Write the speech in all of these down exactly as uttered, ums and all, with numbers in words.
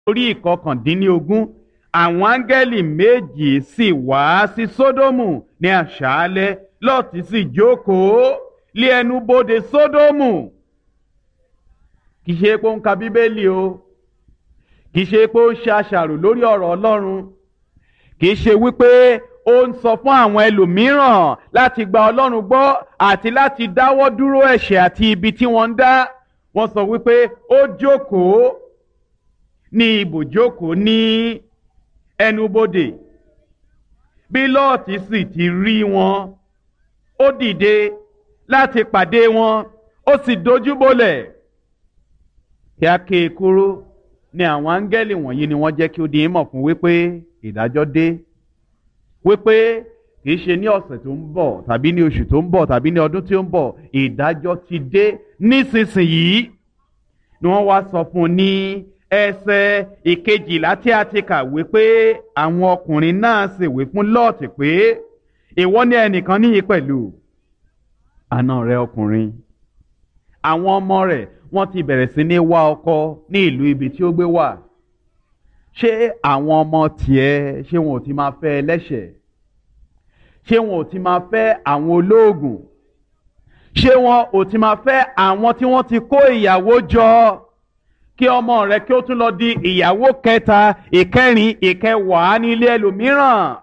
orí ìkọkàndínlógún àwọn áńgẹ́lì méjì sì wá sí sódómù ní àṣálẹ́ lọ́ọ̀tì sì jókòó lé ẹnu bodè sódómù. kì í ṣe pé ó ń ka bíbélì o, kì í ṣe pé ó ń ṣe àṣàrò lórí ọ̀rọ̀ Ọlọ́run, kì í ṣe wípé ó ń sọ fún àwọn ẹlòmíràn láti gba Ọlọ́run gbọ́ àti láti dáwọ́ dúró ẹ̀ṣẹ̀ àti ibi tí wọ́n ń dá. Wọ́n sọ wípé ó jókòó ní ibùjókòó ní ẹnubodè. Bí Lọ́ọ̀tì sì ti rí wọn, ó dìde láti pàdé wọn, ó sì dojúbolẹ̀. Kí a ké e kúrú ní àwọn áńgẹ́lì wọ̀nyí ni wọ́n jẹ́ kí ó di ìmọ̀ fún wípé ìdájọ́ dé, wípé kìí ṣe ní ọ̀sẹ̀ tó ń bọ̀ tàbí ní oṣù tó ń bọ̀ tàbí ní ọdún tí ó ń bọ̀, ìdájọ́ ti dé nísinsìnyí. Ni wọ́n wá sọ fún un ní ẹsẹ̀ ìkejìlá tí a ti kà wípé àwọn ọkùnrin náà sì wí fún Lọ́ọ̀tì pé ìwọ ní ẹnìkan níyì pẹ̀lú àna rẹ ọkùnrin. Àwọn ọmọ rẹ̀ wọ́n ti bẹ̀rẹ̀ sí ní wá ọkọ ní ìlú ibi tí ó gbé wà. Ṣé àwọn ọmọ tiẹ̀ ṣé wọn ò ti máa fẹ́ ẹlẹ́ṣẹ̀? Ṣé wọn ò ti máa fẹ́ àwọn olóògùn? Ṣé wọn ò ti máa fẹ́ àwọn tí wọ́n ti kó ìyàwó jọ kí ọmọ rẹ̀ kí ó tún lọ di ìyàwó kẹta, ìkẹrin, ìkẹwàá ní ilé ẹlòmíràn?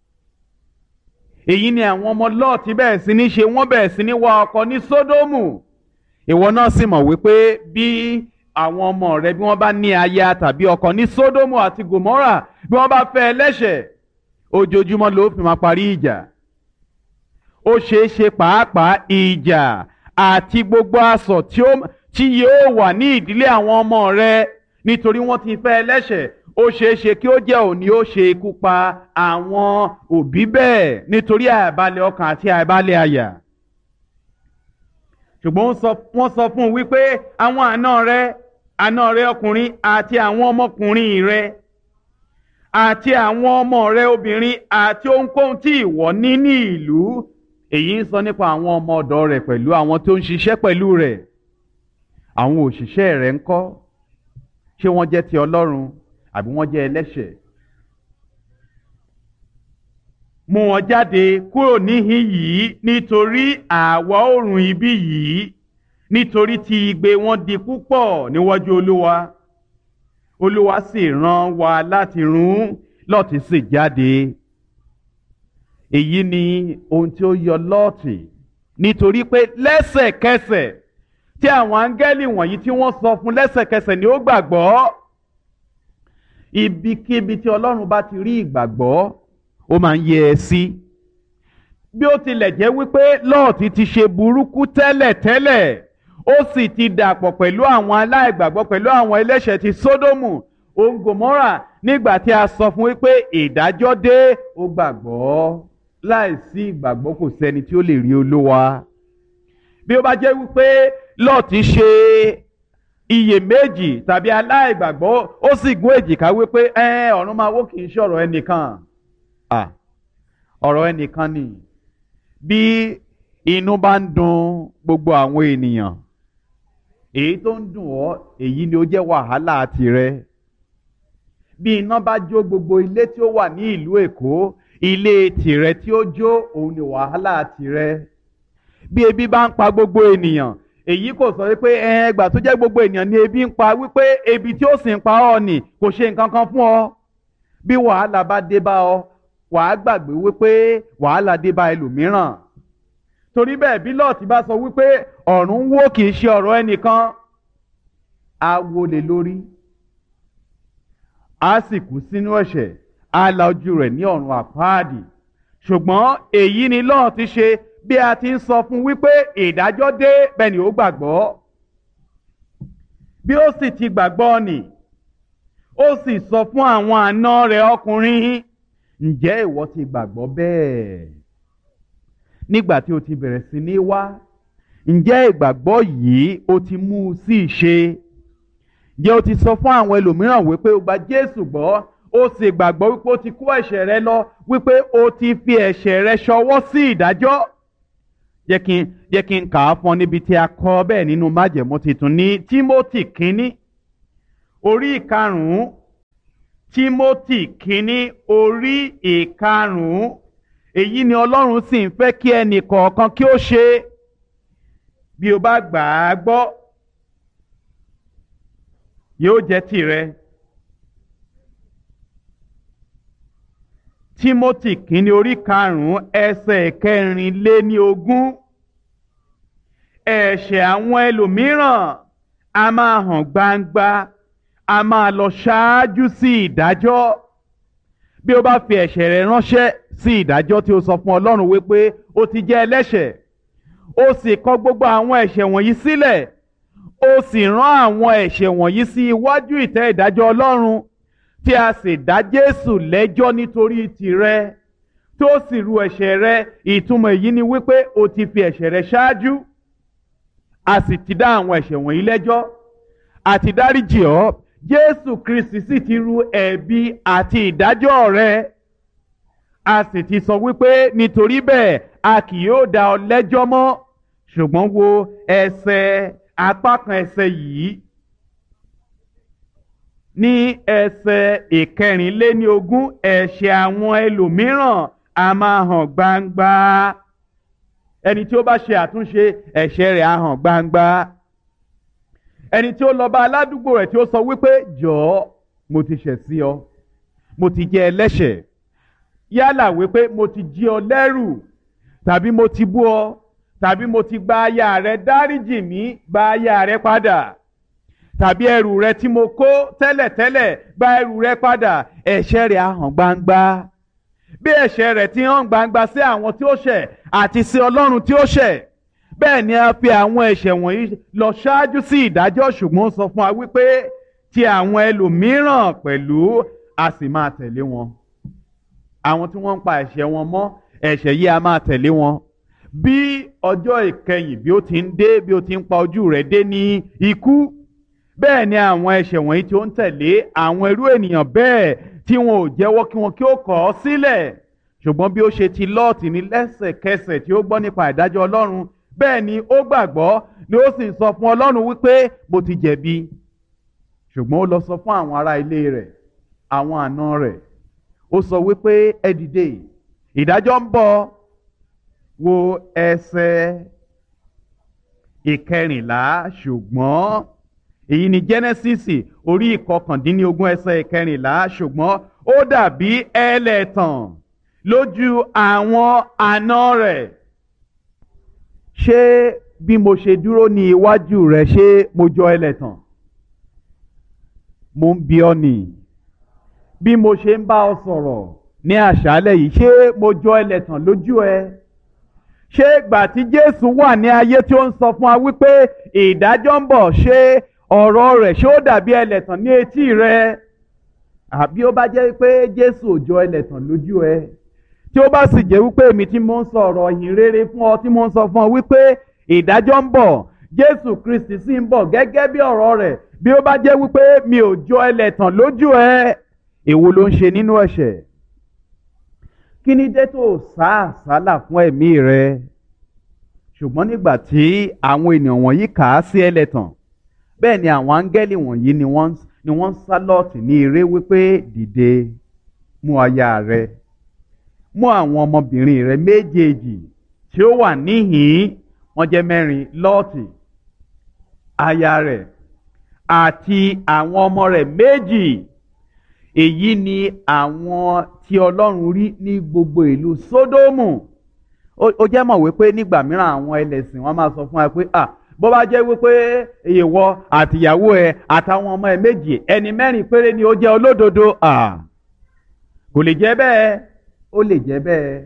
Èyí ni àwọn ọmọ Lọ́ọ̀tì bẹ̀rẹ̀ sí ní ṣe, wọ́n bẹ̀rẹ̀ sí ní wá ọkọ ní Sódómù. Ìwọ náà sì mọ̀ wípé bí àwọn ọmọ rẹ bí wọ́n bá ní aya tàbí ọkọ ní Sódómù àti Gòmórà, bí wọ́n bá fẹ́ ẹlẹ́ṣẹ̀, ojoojúmọ́ ló fi máa parí ìjà. Ó ṣeé ṣe pàápàá ìjà àti gbogbo asọ̀ tí ó tí yóò wà ní ìdílé àwọn ọmọ rẹ nítorí wọ́n ti fẹ́ ẹlẹ́ṣẹ̀. Ó ṣeé ṣe kí ó jẹ́ òní ó ṣe ikú pa àwọn òbí bẹ́ẹ̀ nítorí àìbalẹ̀ ọkàn àti àìbalẹ̀ àyà. Ṣùgbọ́n wọ́n sọ fún un wípé àwọn àna rẹ àna rẹ ọkùnrin àti àwọn ọmọkùnrin rẹ àti àwọn ọmọ rẹ obìnrin àti ohunkóhun tí ìwọ ní ní ìlú. Èyí ń sọ nípa àwọn ọmọ ọ̀dọ̀ rẹ̀ pẹ̀lú àwọn tó ń ṣiṣẹ́ pẹ̀lú rẹ̀. Àwọn òṣìṣẹ́ rẹ̀ ńkọ́? Ṣé wọ́n jẹ́ ti Ọlọ́run àbí wọ́n jẹ́ ẹlẹ́ṣẹ̀? Mú wọn jáde kúrò níhìn yìí nítorí àwa oòrùn ibí yìí, nítorí tí igbe wọn di púpọ̀ níwájú Olúwa. Olúwa sì rán wa láti run. Lọ́ọ̀tì sì jáde. Èyí ni ohun tí ó yọ Lọ́ọ̀tì, nítorí pé lẹ́sẹ̀kẹsẹ̀ tí àwọn áńgẹ́lì wọ̀nyí tí wọ́n sọ fún, lẹ́sẹ̀kẹsẹ̀ ni ó gbàgbọ́. Ibikíbi tí Ọlọ́run bá ti rí ìgbàgbọ́, ó máa ń yẹ ẹ sí. Bí ó tilẹ̀ jẹ́ wípé Lọ́ọ̀tì ti ṣe burúkú tẹ́lẹ̀tẹ́lẹ̀, ó sì ti dàpọ̀ pẹ̀lú àwọn aláìgbàgbọ́, pẹ̀lú àwọn ẹlẹ́ṣẹ̀ ti Sódómù, òun Gòmórà. Nígbà tí a sọ fún wípé ìdájọ́ dé, ó gbàgbọ́. Láìsí ìgbàgbọ́ kò sẹ́ni tí ó lè rí Olúwa. Bí ó bá jẹ́ wípé Lọ́ọ̀tì ṣe iyèméjì tàbí aláìgbàgbọ́, ó sì gún èjìká wípé ẹ ọ̀run máa wó, kì í ṣe ọ̀rọ̀ ẹnìkan. Ah, ọ̀rọ̀ ẹnìkan ni. Bí inú bá ń dùn gbogbo àwọn ènìyàn, èyí tó ń dùn ọ́, èyí ni ó jẹ́ wàhálà tirẹ̀. Bí iná bá jó gbogbo ilé tí ó wà ní ìlú Èkó, ilé tirẹ̀ tí ó jó, òun ni wàhálà tirẹ̀. Bí ebi bá ń pa gbogbo ènìyàn, èyí kò sọ wípé ẹgbà tó jẹ́ gbogbo ènìyàn ni ebi ń pa, wípé ebi tí ó sì ń pa ọ́ nì kò ṣe nǹkan kan fún ọ. Bí wàhálà bá dé bá ọ, wàá gbàgbé wípé wàhálà dé bá ẹlòmíràn. Torí bẹ́ẹ̀ bí Lọ́ọ̀tì bá sọ wípé ọ̀run wó, kì í ṣe ọ̀rọ̀ ẹnìkan, á wólẹ̀ lórí, á sì kú sínú ẹ̀ṣẹ̀, á la ojú rẹ̀ ní ọ̀run àpáàdì. Ṣùgbọ́n èyí ni Lọ́ọ̀tì ṣe. Bí a ti ń sọ fún wípé ìdájọ́ dé, bẹ́ẹ̀ ni ó gbàgbọ́. Bí ó sì ti gbàgbọ́ nì, ó sì sọ fún àwọn àna rẹ̀ ọkùnrin. Ǹjẹ́ ìwọ ti gbàgbọ́ bẹ́ẹ̀? Nígbà tí o ti bẹ̀rẹ̀ sí ní wá, ǹjẹ́ ìgbàgbọ́ yìí o ti mú u sí ìṣe? Ǹjẹ́ o ti sọ fún àwọn ẹlòmíràn wípé o gba Jésù gbọ́, ó sì gbàgbọ́ wípé o ti kó ẹ̀ṣẹ̀ rẹ lọ, wípé o ti fi ẹ̀ṣẹ̀ rẹ ṣọwọ́ sí ìdájọ́? Jẹ́ kí n jẹ́ kí n kà á fún ọ níbi tí a kọ bẹ́ẹ̀ nínú májẹ̀mú titun ní Tímótì kínní orí ìkarùn-ún Tímótì kínní orí ìkarùn-ún èyí ni Ọlọ́run sì ń fẹ́ kí ẹnì kọ̀ọ̀kan kí ó ṣe bí o bá gbà á gbọ́ yóò jẹ́ tìrẹ. Tímótì kínní orí karùn-ún ẹsẹ̀ kẹrìnléní ogún. Ẹ̀ṣẹ̀ àwọn ẹlòmíràn a máa hàn gbangba, a máa lọ ṣáájú sí ìdájọ́. Bí o bá fi ẹ̀ṣẹ̀ rẹ ránṣẹ́ sí ìdájọ́ tí o sọ fún Ọlọ́run wípé o ti jẹ́ ẹlẹ́ṣẹ̀, o sì kọ gbogbo àwọn ẹ̀ṣẹ̀ wọ̀nyí sílẹ̀, o sì rán àwọn ẹ̀ṣẹ̀ wọ̀nyí sí iwájú ìtẹ́ ìdájọ́ Ọlọ́run, tí a sì dá Jésù lẹ́jọ́ nítorí tìrẹ, tó sì ru ẹ̀ṣẹ̀ rẹ. Ìtumọ̀ èyí ni wípé o ti fi ẹ̀ṣẹ̀ rẹ ṣáájú, a sì ti dá àwọn ẹ̀ṣẹ̀ wọ̀nyí lẹ́jọ́, àti dáríjì ọ́. Jésù Kristi sì ti ru ẹ̀bi àti ìdájọ́ rẹ. A sì ti sọ wípé nítorí bẹ́ẹ̀ a kì yóò dá ọ lẹ́jọ́ mọ́. Ṣùgbọ́n wo ẹsẹ̀ apá kan ẹsẹ̀ yìí. Ní ẹsẹ̀ ìkẹrìnléní ogún, ẹ̀ṣẹ̀ àwọn ẹlòmíràn a máa hàn gbangba. Ẹni tí ó bá ṣe àtúnṣe, ẹ̀ṣẹ̀ rẹ̀ á hàn gbangba. Ẹni tí ó lọ bá aládùúgbò rẹ̀ tí ó sọ wípé jọ̀ọ́ mo ti ṣẹ̀ sí ọ, mo ti jẹ́ ẹlẹ́ṣẹ̀, yálà wípé mo ti jí ọ lẹ́rù, tàbí mo ti bú ọ, tàbí mo ti gba aya rẹ, dáríjì mí, gba aya rẹ padà, tàbí ẹrù rẹ tí mo kó tẹ́lẹ̀tẹ́lẹ̀, gba ẹrù rẹ padà. Ẹ̀ṣẹ̀ rẹ̀ á hàn gbangba. Bí ẹ̀ṣẹ̀ rẹ̀ ti hàn gbangba sí àwọn tí ó ṣẹ̀ àti sí Ọlọ́run tí ó ṣẹ̀, bẹ́ẹ̀ ni a fi àwọn ẹ̀ṣẹ̀ wọ̀nyí lọ ṣáájú sí ìdájọ́. Ṣùgbọ́n ó sọ fún wa wípé ti àwọn ẹlòmíràn pẹ̀lú a sì máa tẹ̀lé wọn. Àwọn tí wọ́n ń pa ẹ̀ṣẹ̀ wọn mọ́, ẹ̀ṣẹ̀ yìí a máa tẹ̀lé wọn. Bí ọjọ́ ìkẹyìn bí ó ti ń dé, bí ó ti ń pa ojú rẹ̀ dé ní ikú, bẹ́ẹ̀ ni àwọn ẹ̀ṣẹ̀ wọ̀nyí tí ó ń tẹ̀lé àwọn irú ènìyàn bẹ́ẹ̀ tí wọn ò jẹ́wọ́ kí wọn kí ó kọ̀ ọ́ sílẹ̀. Ṣùgbọ́n bí ó ṣe ti Lọ́ọ̀tì ní lẹ́sẹ̀kẹsẹ̀ tí ó gbọ́ nípa ìdájọ́ Ọlọ́run, bẹ́ẹ̀ ni ó gbàgbọ́, ni ó sì sọ fún Ọlọ́run wípé mo ti jẹ̀bi. Ṣùgbọ́n ó lọ sọ fún àwọn ará ilé rẹ̀, àwọn àna rẹ̀. Ó sọ wípé ẹ dìde, ìdájọ́ ń bọ̀. Wo ẹsẹ̀ ìkẹrìnlá. Ṣùgbọ́n èyí ni Jẹ́nẹ́sísì orí ìkọkàndínlógún ẹsẹ̀ ìkẹrìnlá. Ṣùgbọ́n ó dàbí ẹlẹ́tàn lójú àwọn àna rẹ̀. Ṣé bí mo ṣe dúró ní iwájú rẹ, ṣé mo jọ ẹlẹ́tàn? Mo ń bi ọ́ nì. Bí mo ṣe ń bá ọ sọ̀rọ̀ ní àṣálẹ́ yìí, ṣé mo jọ ẹlẹ́tàn lójú ẹ? Ṣé ìgbà tí Jésù wà ní ayé tí ó ń sọ fún wa wípé ìdájọ́ ń bọ̀, ṣé ọ̀rọ̀ rẹ̀ ṣé ó dàbí ẹlẹ́tàn ní etí rẹ? Àbí ó bá jẹ́ pé Jésù ò jọ ẹlẹ́tàn lójú ẹ, tí ó bá sì jẹ́ wípé èmi tí mo ń sọ ọ̀rọ̀ ìhìn rere fún ọ, tí mo ń sọ fún ọ wípé ìdájọ́ ń bọ̀, Jésù Kristi sì ń bọ̀ gẹ́gẹ́ bí ọ̀rọ̀ rẹ̀, bí ó bá jẹ́ wípé mi ò jọ ẹlẹ́tàn lójú ẹ, èwo ló ń ṣe nínú ẹ̀ṣẹ̀? Kí ni dé tó sá àsálà fún ẹ̀mí rẹ? Ṣùgbọ́n nígbà tí àwọn ènìyàn wọ̀nyí kà á sí ẹlẹ́tàn, bẹ́ẹ̀ ni àwọn áńgẹ́lì wọ̀nyí ni wọ́n ni wọ́n ń sá Lọ́ọ̀tì ní eré wípé dìde, mú aya rẹ, mú àwọn ọmọbìnrin rẹ méjèèjì tí ó wà níhìn-ín, wọ́n jẹ́ mẹ́rin, Lọ́ọ̀tì, aya rẹ̀ àti àwọn ọmọ rẹ̀ méjì. Èyí ni àwọn tí Ọlọ́run rí ní gbogbo ìlú Sódómù. Ó jẹ́ mọ̀ wípé nígbà mìíràn àwọn ẹlẹ́sìn wọn máa sọ fún wa pé ah bó bá jẹ́ wípé ìwọ àtìyàwó ẹ àtàwọn ọmọ ẹ méjì, ẹni mẹ́rin péré ni ó jẹ́ olódodo. ah Kò lè jẹ́ bẹ́ẹ̀. Ó lè jẹ́ bẹ́ẹ̀.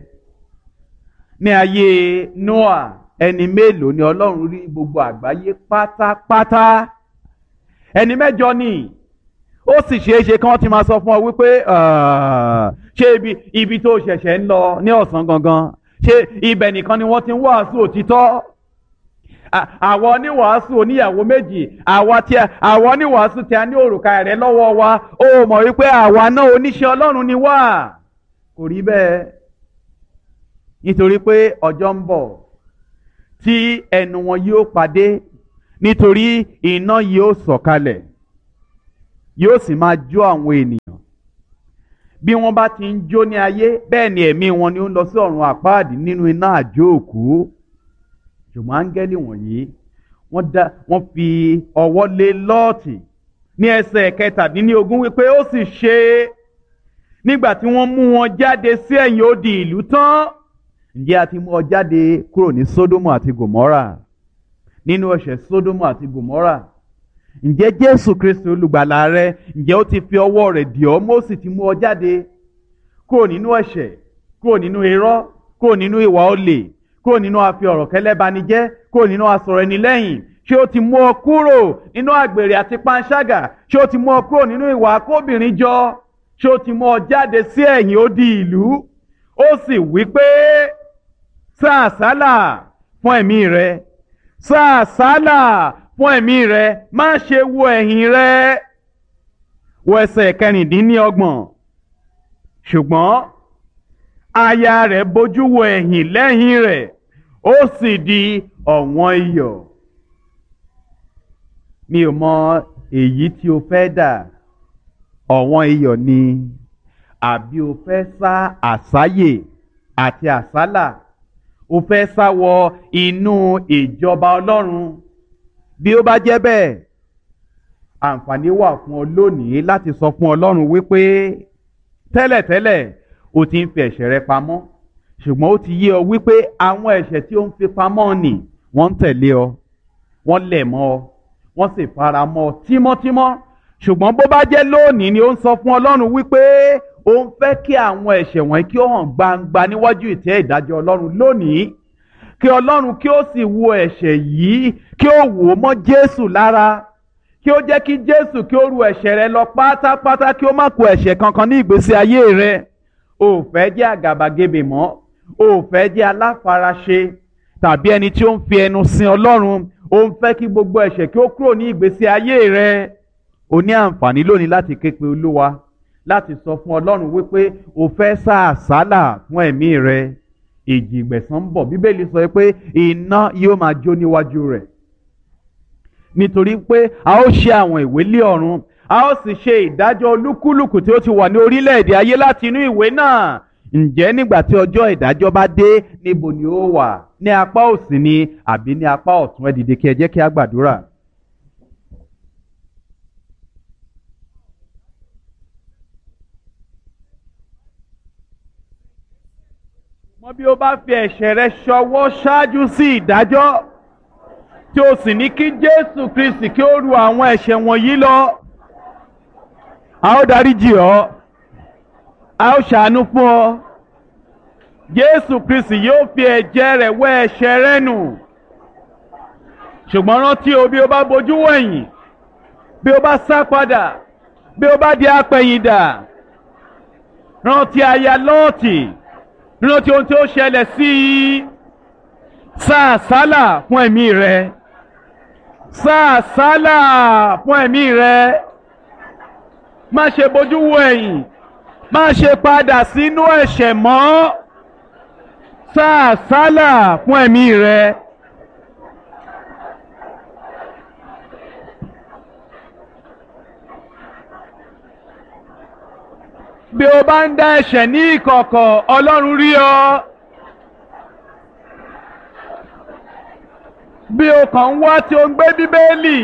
Ní ayé Nóà, ẹni mélòó ni Ọlọ́run rí gbogbo àgbáyé pátápátá? Ẹni mẹ́jọ ni. Ó sì ṣeé ṣe kí wọ́n ti máa sọ fún ọ wípé ṣé ibi ibi tó ṣẹ̀ṣẹ̀ ń lọ ní ọ̀sán gangan, ṣé ibẹ̀ nìkan ni wọ́n ti ń wàásù òtítọ́? Àwọn oníwàásù oníyàwó méjì, àwọn oníwàásù tí a ní òrùka rẹ̀ lọ́wọ́ wa, ó mọ̀ wípé àwa náà oníṣẹ́ Ọlọ́run ni wá. Kò rí bẹ́ẹ̀. Nítorí pé ọjọ́ ń bọ̀ tí ẹnu wọn yóò pàdé, nítorí iná yóò sọ̀kalẹ̀, yóò sì máa jó àwọn ènìyàn bí wọ́n bá ti ń jó ní ayé bẹ́ẹ̀ ni ẹ̀mí wọn ni ó ń lọ sí ọ̀run àpáàdì nínú iná àjò òkú. ṣùgbọ́n áńgẹ́lì wọ̀nyí wọ́n dá wọ́n fi ọwọ́ lé Lọ́ọ̀tì ní ẹsẹ̀ kẹtàdínlógún wípé ó sì ṣe nígbà tí wọ́n mú wọn jáde sí ẹ̀yìn odi ìlú tán. ǹjẹ́ a ti mú ọ jáde kúrò ní Sódómù àti Gòmórà nínú ẹ̀ṣẹ̀ Sódómù àti Gòmórà? ǹjẹ́ Jésù Kristi olùgbàlà rẹ ǹjẹ́ ó ti fi ọwọ́ rẹ̀ dì ọ́, Mósè ti mú ọ jáde kúrò nínú ẹ̀ṣẹ̀, kúrò nínú irọ́, kúrò nínú ìwà olè, kúrò nínú àfi ọ̀rọ̀ kẹ́lẹ́banijẹ́, kúrò nínú asọ̀rọ̀ ẹni lẹ́yìn? ṣé ó ti mú ọ kúrò nínú àgbèrè àti panṣágà? ṣé ó ti mú ọ kúrò nínú ìwà akóbìnrin jọ? ṣé ó ti mú ọ jáde sí ẹ̀yìn odi ìlú? ó sì wí pé sá àsálà fún ẹ̀mí rẹ, sá àsálà fún ẹ̀mí rẹ, má ṣe wo ẹ̀yìn rẹ. Wo ẹsẹ̀ kẹrìndínlọ́gbọ̀n. ṣùgbọ́n aya rẹ̀ bójú wo ẹ̀yìn lẹ́yìn rẹ̀, ó sì di ọ̀wọ́n iyọ̀. mi ò mọ èyí tí o fẹ́ dà, ọ̀wọ́n iyọ̀ ni àbí o fẹ́ sá àsáyè àti àsálà, o fẹ́ sá wọ inú ìjọba Ọlọ́run? bí ó bá jẹ́ bẹ́ẹ̀, àǹfààní wà fún ọ lónìí láti sọ fún Ọlọ́run wípé tẹ́lẹ̀tẹ́lẹ̀ o ti ń fi ẹ̀ṣẹ̀ rẹ pamọ́, ṣùgbọ́n ó ti yé ọ wípé àwọn ẹ̀ṣẹ̀ tí ó ń fi pamọ́ nì wọ́n ń tẹ̀lé ọ, wọ́n lẹ̀ mọ́ ọ, wọ́n sì fara mọ́ ọ tímọ́tímọ́. ṣùgbọ́n bó bá jẹ́ lónìí ni ó ń sọ fún Ọlọ́run wípé ó ń fẹ́ kí àwọn ẹ̀ṣẹ̀ wọ̀nyí kí ó hàn gbangba níwájú ìtẹ́ ìdájọ́ Ọlọ́run lónìí, kí Ọlọ́run kí ó sì wo ẹ̀ṣẹ̀ yìí, kí ó wò ó mọ́ Jésù lára, kí ó jẹ́ kí Jésù kí ó ru ẹ̀ṣẹ̀ rẹ lọ pátápátá, kí ó má kù ẹ̀ṣẹ̀ kankan ní ìgbésí ayé rẹ. o ò fẹ́ jẹ́ àgàbàgebè mọ́, o ò fẹ́ jẹ́ aláfaraṣe tàbí ẹni tí ó ń fi ẹnu sin Ọlọ́run. o ń fẹ́ kí gbogbo ẹ̀ṣẹ̀ kí ó kúrò ní ìgbésí ayé rẹ. o ní àǹfààní lónìí láti ké pe Olúwa, láti sọ fún Ọlọ́run wípé o fẹ́ sá àsálà fún ẹ̀mí rẹ. ìjì ìgbẹ̀san ń bọ̀. Bíbélì sọ pé iná yóò máa jó níwájú rẹ̀, nítorí pé a ó ṣe àwọn ìwé lé ọ̀run, a ó sì ṣe ìdájọ́ olúkúlùkù tí ó ti wà ní orílẹ̀-èdè ayé láti inú ìwé náà. ǹjẹ́ nígbà tí ọjọ́ ìdájọ́ bá dé, níbo ni ó wà? ní apá òsì ni àbí ní apá ọ̀tún? ẹ dìde kí ẹ jẹ́ kí a gbàdúrà. mọ bí o bá fi ẹ̀ṣẹ̀ rẹ ṣọwọ́ ṣáájú sí ìdájọ́, tí o sì ní kí Jésù Kristi kí ó ru àwọn ẹ̀ṣẹ̀ wọ̀nyí lọ, a ó dáríjì ọ́, a ó ṣàánú fún ọ. Jésù Kristi yóò fi ẹ̀jẹ̀ rẹ̀ wẹ ẹ̀ṣẹ̀ rẹ nù. ṣùgbọ́n rántí o, bí o bá bojú wẹ̀yìn, bí o bá sá padà, bí o bá di apẹ̀yìndà, rántí aya Lọ́ọ̀tì, rántí ohun tí ó ṣẹlẹ̀ sí i. sá àsálà fún ẹ̀mí rẹ, sá àsálà fún ẹ̀mí rẹ. má ṣe bojú wo ẹ̀yìn, má ṣe padà sínú ẹ̀ṣẹ̀ mọ́. sá àsálà fún ẹ̀mí rẹ. bí o bá ń dá ẹ̀ṣẹ̀ ní ìkọ̀kọ̀, Ọlọ́run rí ọ. bí o kàn ń wá tí o ń gbé Bíbélì,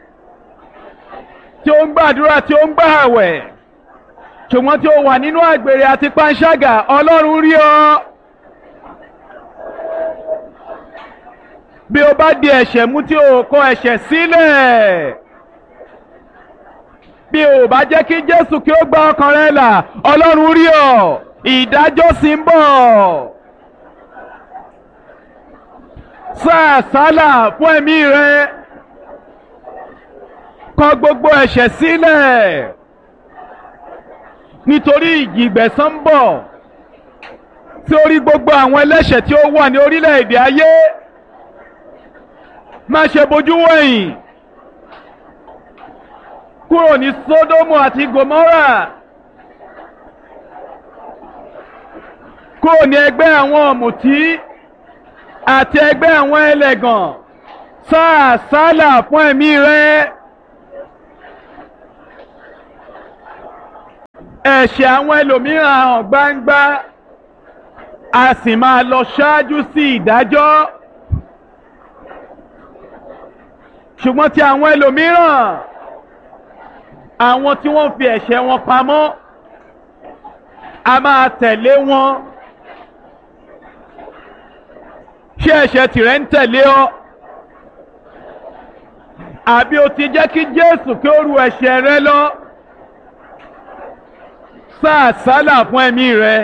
tí o ń gbàdúrà, tí o ń gbààwẹ̀, ṣùgbọ́n tí o wà nínú àgbèrè àti panṣágà, Ọlọ́run rí ọ. bí o bá di ẹ̀ṣẹ̀ mú tí o kọ̀ ẹ̀ṣẹ̀ sílẹ̀, bí o bá jẹ́ kí Jésù kí ó gba ọkàn rẹ là, Ọlọ́run rí ọ. ìdájọ́ sì ń bọ̀. sá àsálà fún ẹ̀mí rẹ, kọ̀ gbogbo ẹ̀ṣẹ̀ sílẹ̀, nítorí ìjì ìgbẹ̀san ń bọ̀ sí orí gbogbo àwọn ẹlẹ́ṣẹ̀ tí ó wà ní orílẹ̀-èdè ayé. má ṣe bojú wẹ̀yìn kúrò ní Sódómù àti Gòmórà, kúrò ní ẹgbẹ́ àwọn ọ̀mùtí àti ẹgbẹ́ àwọn ẹlẹ́gàn. sá àsálà fún ẹ̀mí rẹ. ẹ̀ṣẹ̀ àwọn ẹlòmíràn hàn gbangba a sì máa lọ ṣáájú sí ìdájọ́ ṣùgbọ́n tí àwọn ẹlòmíràn àwọn tí wọ́n fi ẹ̀ṣẹ̀ wọn pamọ́ a máa tẹ̀lé wọn. Ṣé ẹ̀ṣẹ̀ tìrẹ ń tẹ̀lé ọ? Àbí o ti jẹ́ kí Jésù kí ó ru ẹ̀ṣẹ̀ rẹ lọ? Sá àsálà fún ẹ̀mí rẹ.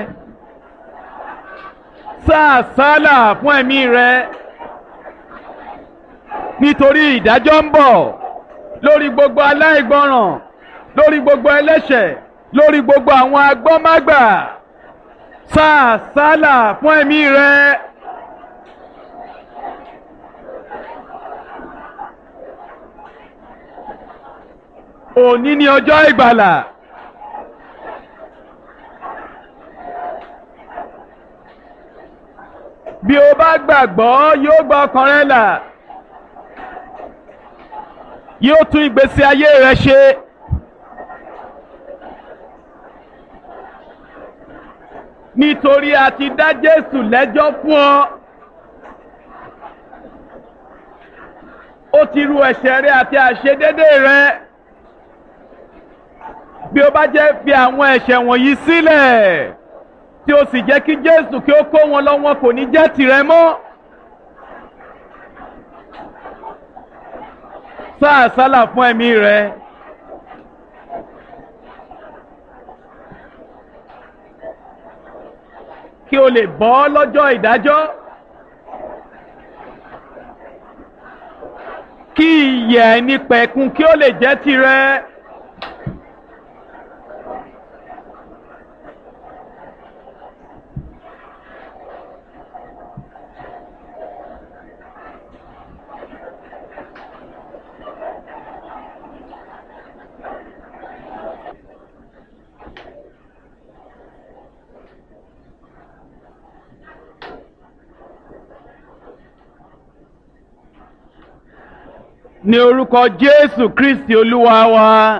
Sá àsálà fún ẹ̀mí rẹ. Nítorí ìdájọ́ ń bọ̀ lórí gbogbo aláìgbọràn, lórí gbogbo ẹlẹ́ṣẹ̀, lórí gbogbo àwọn agbọ́mágbà. Sá àsálà fún ẹ̀mí rẹ. Òní ni ọjọ́ ìgbàlà. Bí o bá gbàgbọ́ yóò gba ọkàn rẹ là. Yóò tún ìgbésí ayé rẹ ṣe. Nítorí a ti dá Jésù lẹ́jọ́ fún ọ. Ó ti ru ẹ̀ṣẹ̀ rẹ àti àìṣedédé rẹ. Bí o bá jẹ́ fi àwọn ẹ̀ṣẹ̀ wọ̀nyí sílẹ̀ tí o sì jẹ́ kí Jésù kí ó kó wọn lọ, wọn kò ní jẹ́ tìrẹ mọ́. Sá àsálà fún ẹ̀mí rẹ. Kí o lè bọ́ lọ́jọ́ ìdájọ́. Kí ìyè àìnípẹ̀kun kí ó lè jẹ́ tìrẹ. Ní orúkọ Jésù Kristi Olúwa wa.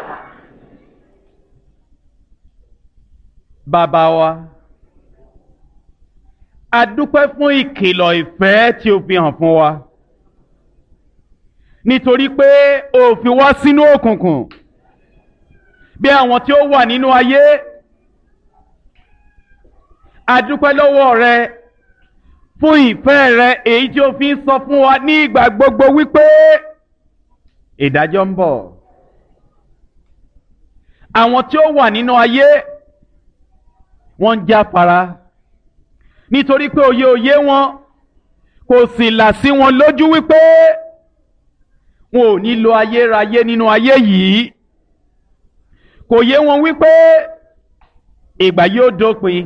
Bàbá wa, a dúpẹ́ fún ìkìlọ̀ ìfẹ́ tí o fi hàn fún wa. Nítorí pé o fi wá sínú òkùnkùn bí àwọn tí ó wà nínú ayé. A dúpẹ́ lọ́wọ́ rẹ fún ìfẹ́ rẹ èyí tí o fi ń sọ fún wa ní ìgbà gbogbo wípé ìdájọ́ ń bọ̀. Àwọn tí ó wà nínú ayé wọ́n ń jáfara nítorí pé òye òye wọn kò sì là sí wọn lójú wípé wọn ò ní lo ayérayé nínú ayé yìí. Kò yé wọn wípé ìgbà yóò dópin.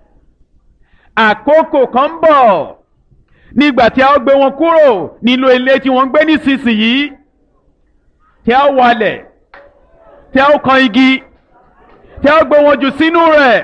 Àkókò kan ń bọ̀ nígbà tí a ó gbé wọn kúrò nínú ilé tí wọ́n ń gbé nísinsìnyí, tí a ó walẹ̀, tí a ó kan igi, tí a ó gbé wọn jù sínú rẹ̀,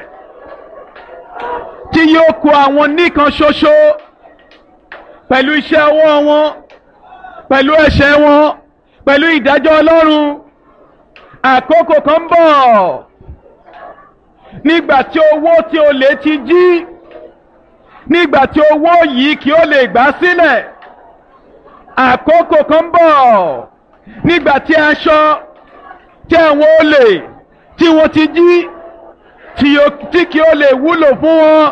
tí yóò kó àwọn nìkan ṣoṣo pẹ̀lú iṣẹ́ ọwọ́ wọn, pẹ̀lú ẹ̀ṣẹ̀ wọn, pẹ̀lú ìdájọ́ Ọlọ́run. Àkókò kan ń bọ̀ nígbà tí owó tí olè ti jí, nígbà tí owó yìí kí ó lè gbà sílẹ̀. Àkókò kan ń bọ̀ nígbà tí aṣọ tí àwọn olè tí wọ́n ti jí tí kí ó lè wúlò fún wọn.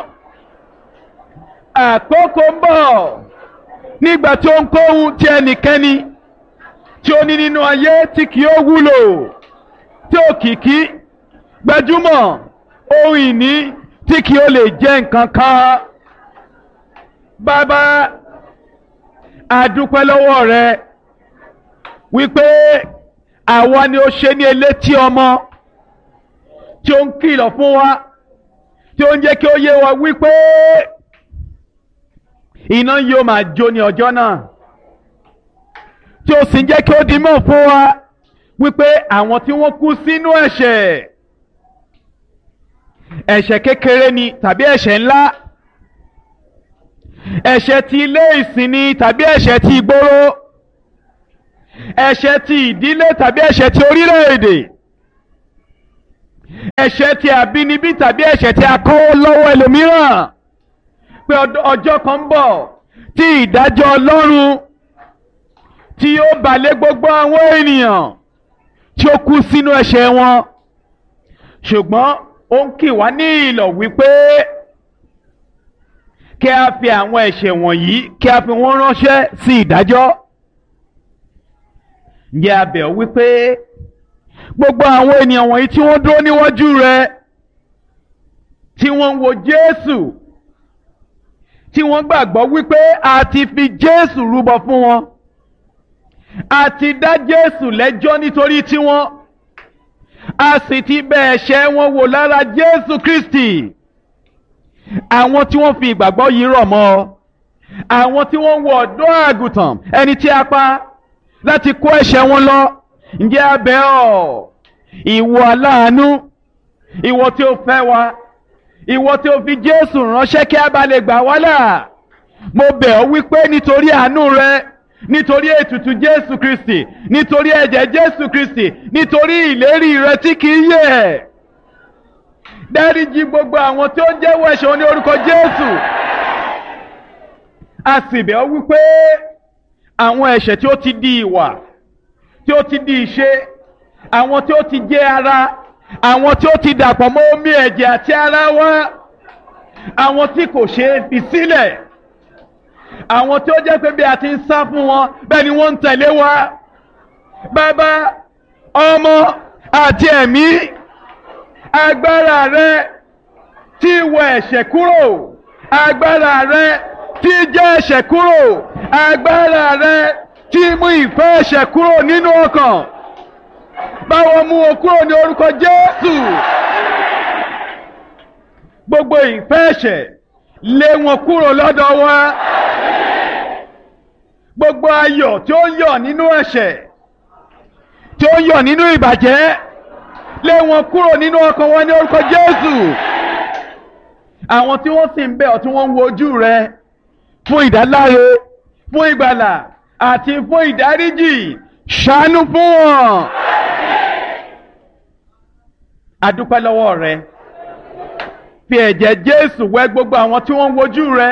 Àkókò ń bọ̀ nígbà tí ohunkóhun tí ẹnikẹ́ni tí ó ní nínú ayé tí kì ó wúlò, tí òkìkí, gbajúmọ̀, ohun ìní tí kì ó lè jẹ́ nǹkan kan. Bàbá, a dúpẹ́ lọ́wọ́ rẹ wípé àwa ni ó ṣe ní elétí ọmọ tí ó ń kìlọ̀ fún wa, tí ó ń jẹ́ kí ó yé wa wípé iná yóò máa jó ní ọjọ́ náà, tí ó sì ń jẹ́ kí ó di mọ̀ fún wa wípé àwọn tí wọ́n kú sínú ẹ̀ṣẹ̀, ẹ̀ṣẹ̀ kékeré ni tàbí ẹ̀ṣẹ̀ ńlá, ẹ̀ṣẹ̀ ti ilé ìsìn ni tàbí ẹ̀ṣẹ̀ ti ìgboro, ẹ̀ṣẹ̀ ti ìdílé tàbí ẹ̀ṣẹ̀ ti orílẹ̀-èdè, ẹ̀ṣẹ̀ tí a bí níbí tàbí ẹ̀ṣẹ̀ tí a kọ́ lọ́wọ́ ẹlòmíràn pé ọjọ́ kan ń bọ̀ tí ìdájọ́ Ọlọ́run tí yóò bà lé gbogbo àwọn ènìyàn tí ó kú sínú ẹ̀ṣẹ̀ wọn ṣùgbọ́n ó ń kì wá ní ìlọ̀ wípé kí a fi àwọn ẹ̀ṣẹ̀ wọ̀nyí kí a fi wọ́n ránṣẹ́ sí ìdájọ́. Ǹjẹ́ a bẹ̀ ọ́ wípé gbogbo àwọn ènìyàn wọ̀nyí tí wọ́n dúró níwájú rẹ tí wọ́n ń wo Jésù tí wọ́n gbàgbọ́ wípé a ti fi Jésù rúbọ fún wọn a ti dá Jésù lẹ́jọ́ nítorí tiwọn a sì ti bẹ̀ ẹ̀ṣẹ̀ wọn wò lára Jésù Kristi. Àwọn tí wọ́n fi ìgbàgbọ́ yìí rọ̀ mọ́ àwọn tí wọ́n ń wo ọ̀dọ́ àgùntàn ẹni tí a pa láti kó ẹ̀ṣẹ̀ wọn lọ. Ǹjẹ́ a bẹ̀ ọ́ ìwọ aláàánú ìwọ tí ó fẹ́ wa ìwọ tí ó fi Jésù ránṣẹ́ kí a bá lè gbà wá là mo bẹ̀ ọ́ wípé nítorí àánú rẹ nítorí ètùtù Jésù Kristi nítorí ẹ̀jẹ̀ Jésù Kristi nítorí ìlérí rẹ tí kì í yẹ̀ dáríjì gbogbo àwọn tí ó ń jẹ́wọ́ ẹ̀ṣẹ̀ wọn ní orúkọ Jésù. A sì bẹ̀ ọ́ wípé àwọn ẹ̀ṣẹ̀ tí ó ti di ìwà tí ó ti di ìṣe àwọn tí ó ti jẹ́ ara àwọn tí ó ti dàpọ̀ mọ́ omi ẹ̀jẹ̀ àti ara wa àwọn tí kò ṣe é fi sílẹ̀ àwọn tí ó jẹ́ pé bí a ti ń sá fún wọn bẹ́ẹ̀ ni wọ́n ń tẹ̀lé wa. Bàbá Ọmọ àti Ẹ̀mí agbára rẹ tí wọ ẹ̀ṣẹ̀ kúrò agbára rẹ tí jẹ́ ẹ̀ṣẹ̀ kúrò agbára rẹ tí mú ìfẹ́ ẹ̀ṣẹ̀ kúrò nínú ọkàn báwo mú o kúrò ní orúkọ Jésù. Gbogbo ìfẹ́ ẹ̀ṣẹ̀ lé wọn kúrò lọ́dọ̀ wa gbogbo ayọ̀ tí ó yọ̀ nínú ẹ̀ṣẹ̀ tí ó yọ̀ nínú ìbàjẹ́ lé wọn kúrò nínú ọkàn wọn ní orúkọ Jésù. Àwọn tí wọ́n sì ń bẹ̀ ọ́ tí wọ́n ń wo ojú rẹ fún ìdáláre fún ìgbàlà àti fún ìdáríjì ṣàánú fún wọn. A dúpẹ́ lọ́wọ́ rẹ fi ẹ̀jẹ̀ Jésù wẹ̀ gbogbo àwọn tí wọ́n ń wojú rẹ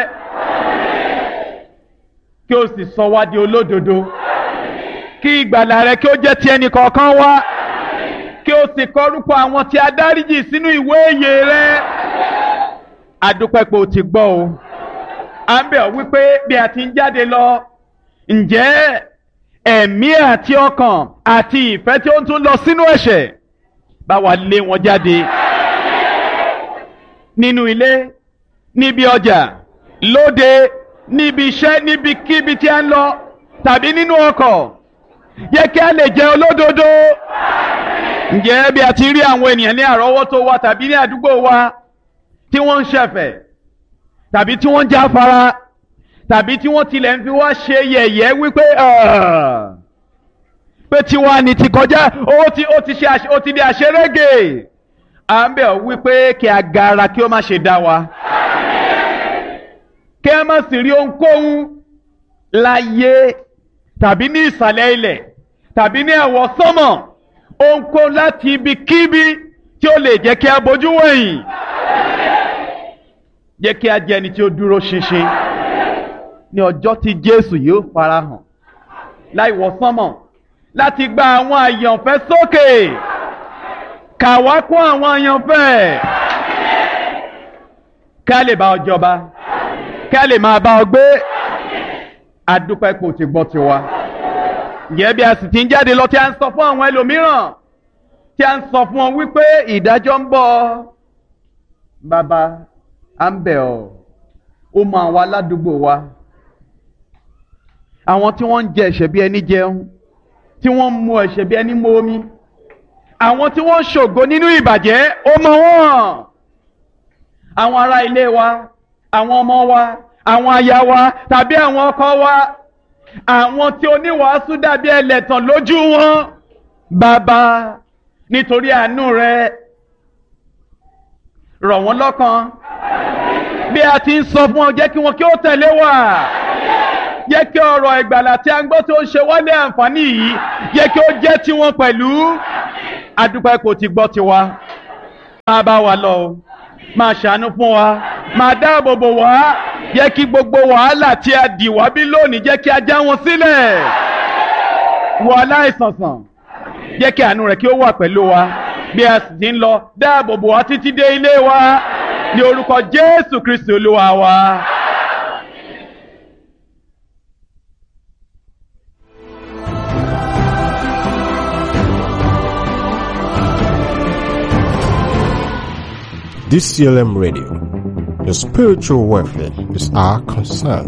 kí o sì sọ wá di olódodo kí ìgbàlà rẹ kí ó jẹ́ ti ẹnì kọ̀ọ̀kan wá kí o sì kọ orúkọ àwọn tí a dáríjì sínú ìwé ìyè rẹ. A dúpẹ́ pé o ti gbọ́ o à ń bẹ̀ ọ́ wípé bí a ti ń jáde lọ ǹjẹ́ ẹ̀mí àti ọkàn àti ìfẹ́ tí ó ń tún lọ sínú ẹ̀ṣẹ̀ bá wa lé wọn jáde nínú ilé níbi ọjà lóde níbi iṣẹ́ níbikíbi tí a ń lọ tàbí nínú ọkọ̀ yẹ kí a lè jẹ́ olódodo. Ǹjẹ́ bí a ti rí àwọn ènìyàn ní àrọ́wọ́tó wa tàbí ní àdúgbò wa tí wọ́n ń ṣẹ̀fẹ̀ tàbí tí wọ́n ń jáfara tàbí tí wọ́n tilẹ̀ ń fi wá ṣe yẹ̀yẹ́ wípé pé tiwa ni ti kọjá ó ti ó ti ṣe ó ti di àṣerége à ń bẹ̀ ọ́ wípé kí agara kí ó má ṣe dá wa kí a má sì rí ohunkóhun láyé tàbí ní ìsàlẹ̀ ilẹ̀ tàbí ní ẹ̀wọ̀ sánmọ̀ ohunkóhun láti ibikíbi tí ó lè jẹ́ kí a bojú wẹ̀yìn jẹ́ kí a jẹ́ ẹni tí ó dúró ṣinṣin ní ọjọ́ tí Jésù yóò farahàn láì wọ̀ sánmọ̀ láti gba àwọn àyànfẹ́ sókè kà wá kún àwọn àyànfẹ́ ká lè bá ọ jọba ká lè máa bá ọ gbé. A dúpẹ́ pé o ti gbọ́ tiwa. Ǹjẹ́ bí a sì ti ń jáde lọ tí a ń sọ fún àwọn ẹlòmíràn tí a ń sọ fún wọn wípé ìdájọ́ ń bọ̀ bàbá à ń bẹ̀ ọ́ ó mọ àwọn aládùúgbò wa àwọn tí wọ́n ń jẹ ẹ̀ṣẹ̀ bí ẹni jẹun tí wọ́n ń mu ẹ̀ṣẹ̀ bí ẹni mu omi àwọn tí wọ́n ń ṣògo nínú ìbàjẹ́ ó mọ wọ́n àwọn ará ilé wa àwọn ọmọ wa àwọn aya wa tàbí àwọn ọkọ wa àwọn tí oníwàásù dàbí ẹlẹ́tàn lójú wọn bàbá nítorí àánú rẹ rọ̀ wọ́n lọ́kàn bí a ti ń sọ fún ọ jẹ́ kí wọn kí ó tẹ̀lé wa jẹ́ kí ọ̀rọ̀ ìgbàlà tí a ń gbọ́ tó ń ṣe wálé àǹfààní yìí jẹ́ kí ó jẹ́ tiwọn pẹ̀lú. A dúpẹ́ kò ti gbọ́ tiwa máa bá wa lọ o máa ṣàánú fún wa máa dáàbò bò wá jẹ́ kí gbogbo wàhálà tí a dì wá bí lónìí jẹ́ kí a já wọn sílẹ̀ wọ aláìsàn sàn jẹ́ kí àánú rẹ̀ kí ó wà pẹ̀lú wa bí a sì ti ń lọ dáàbò bò wá títí dé ilé wa ní orúkọ Jésù Kristi Olúwa wa. D C L M Radio, your spiritual welfare is our concern.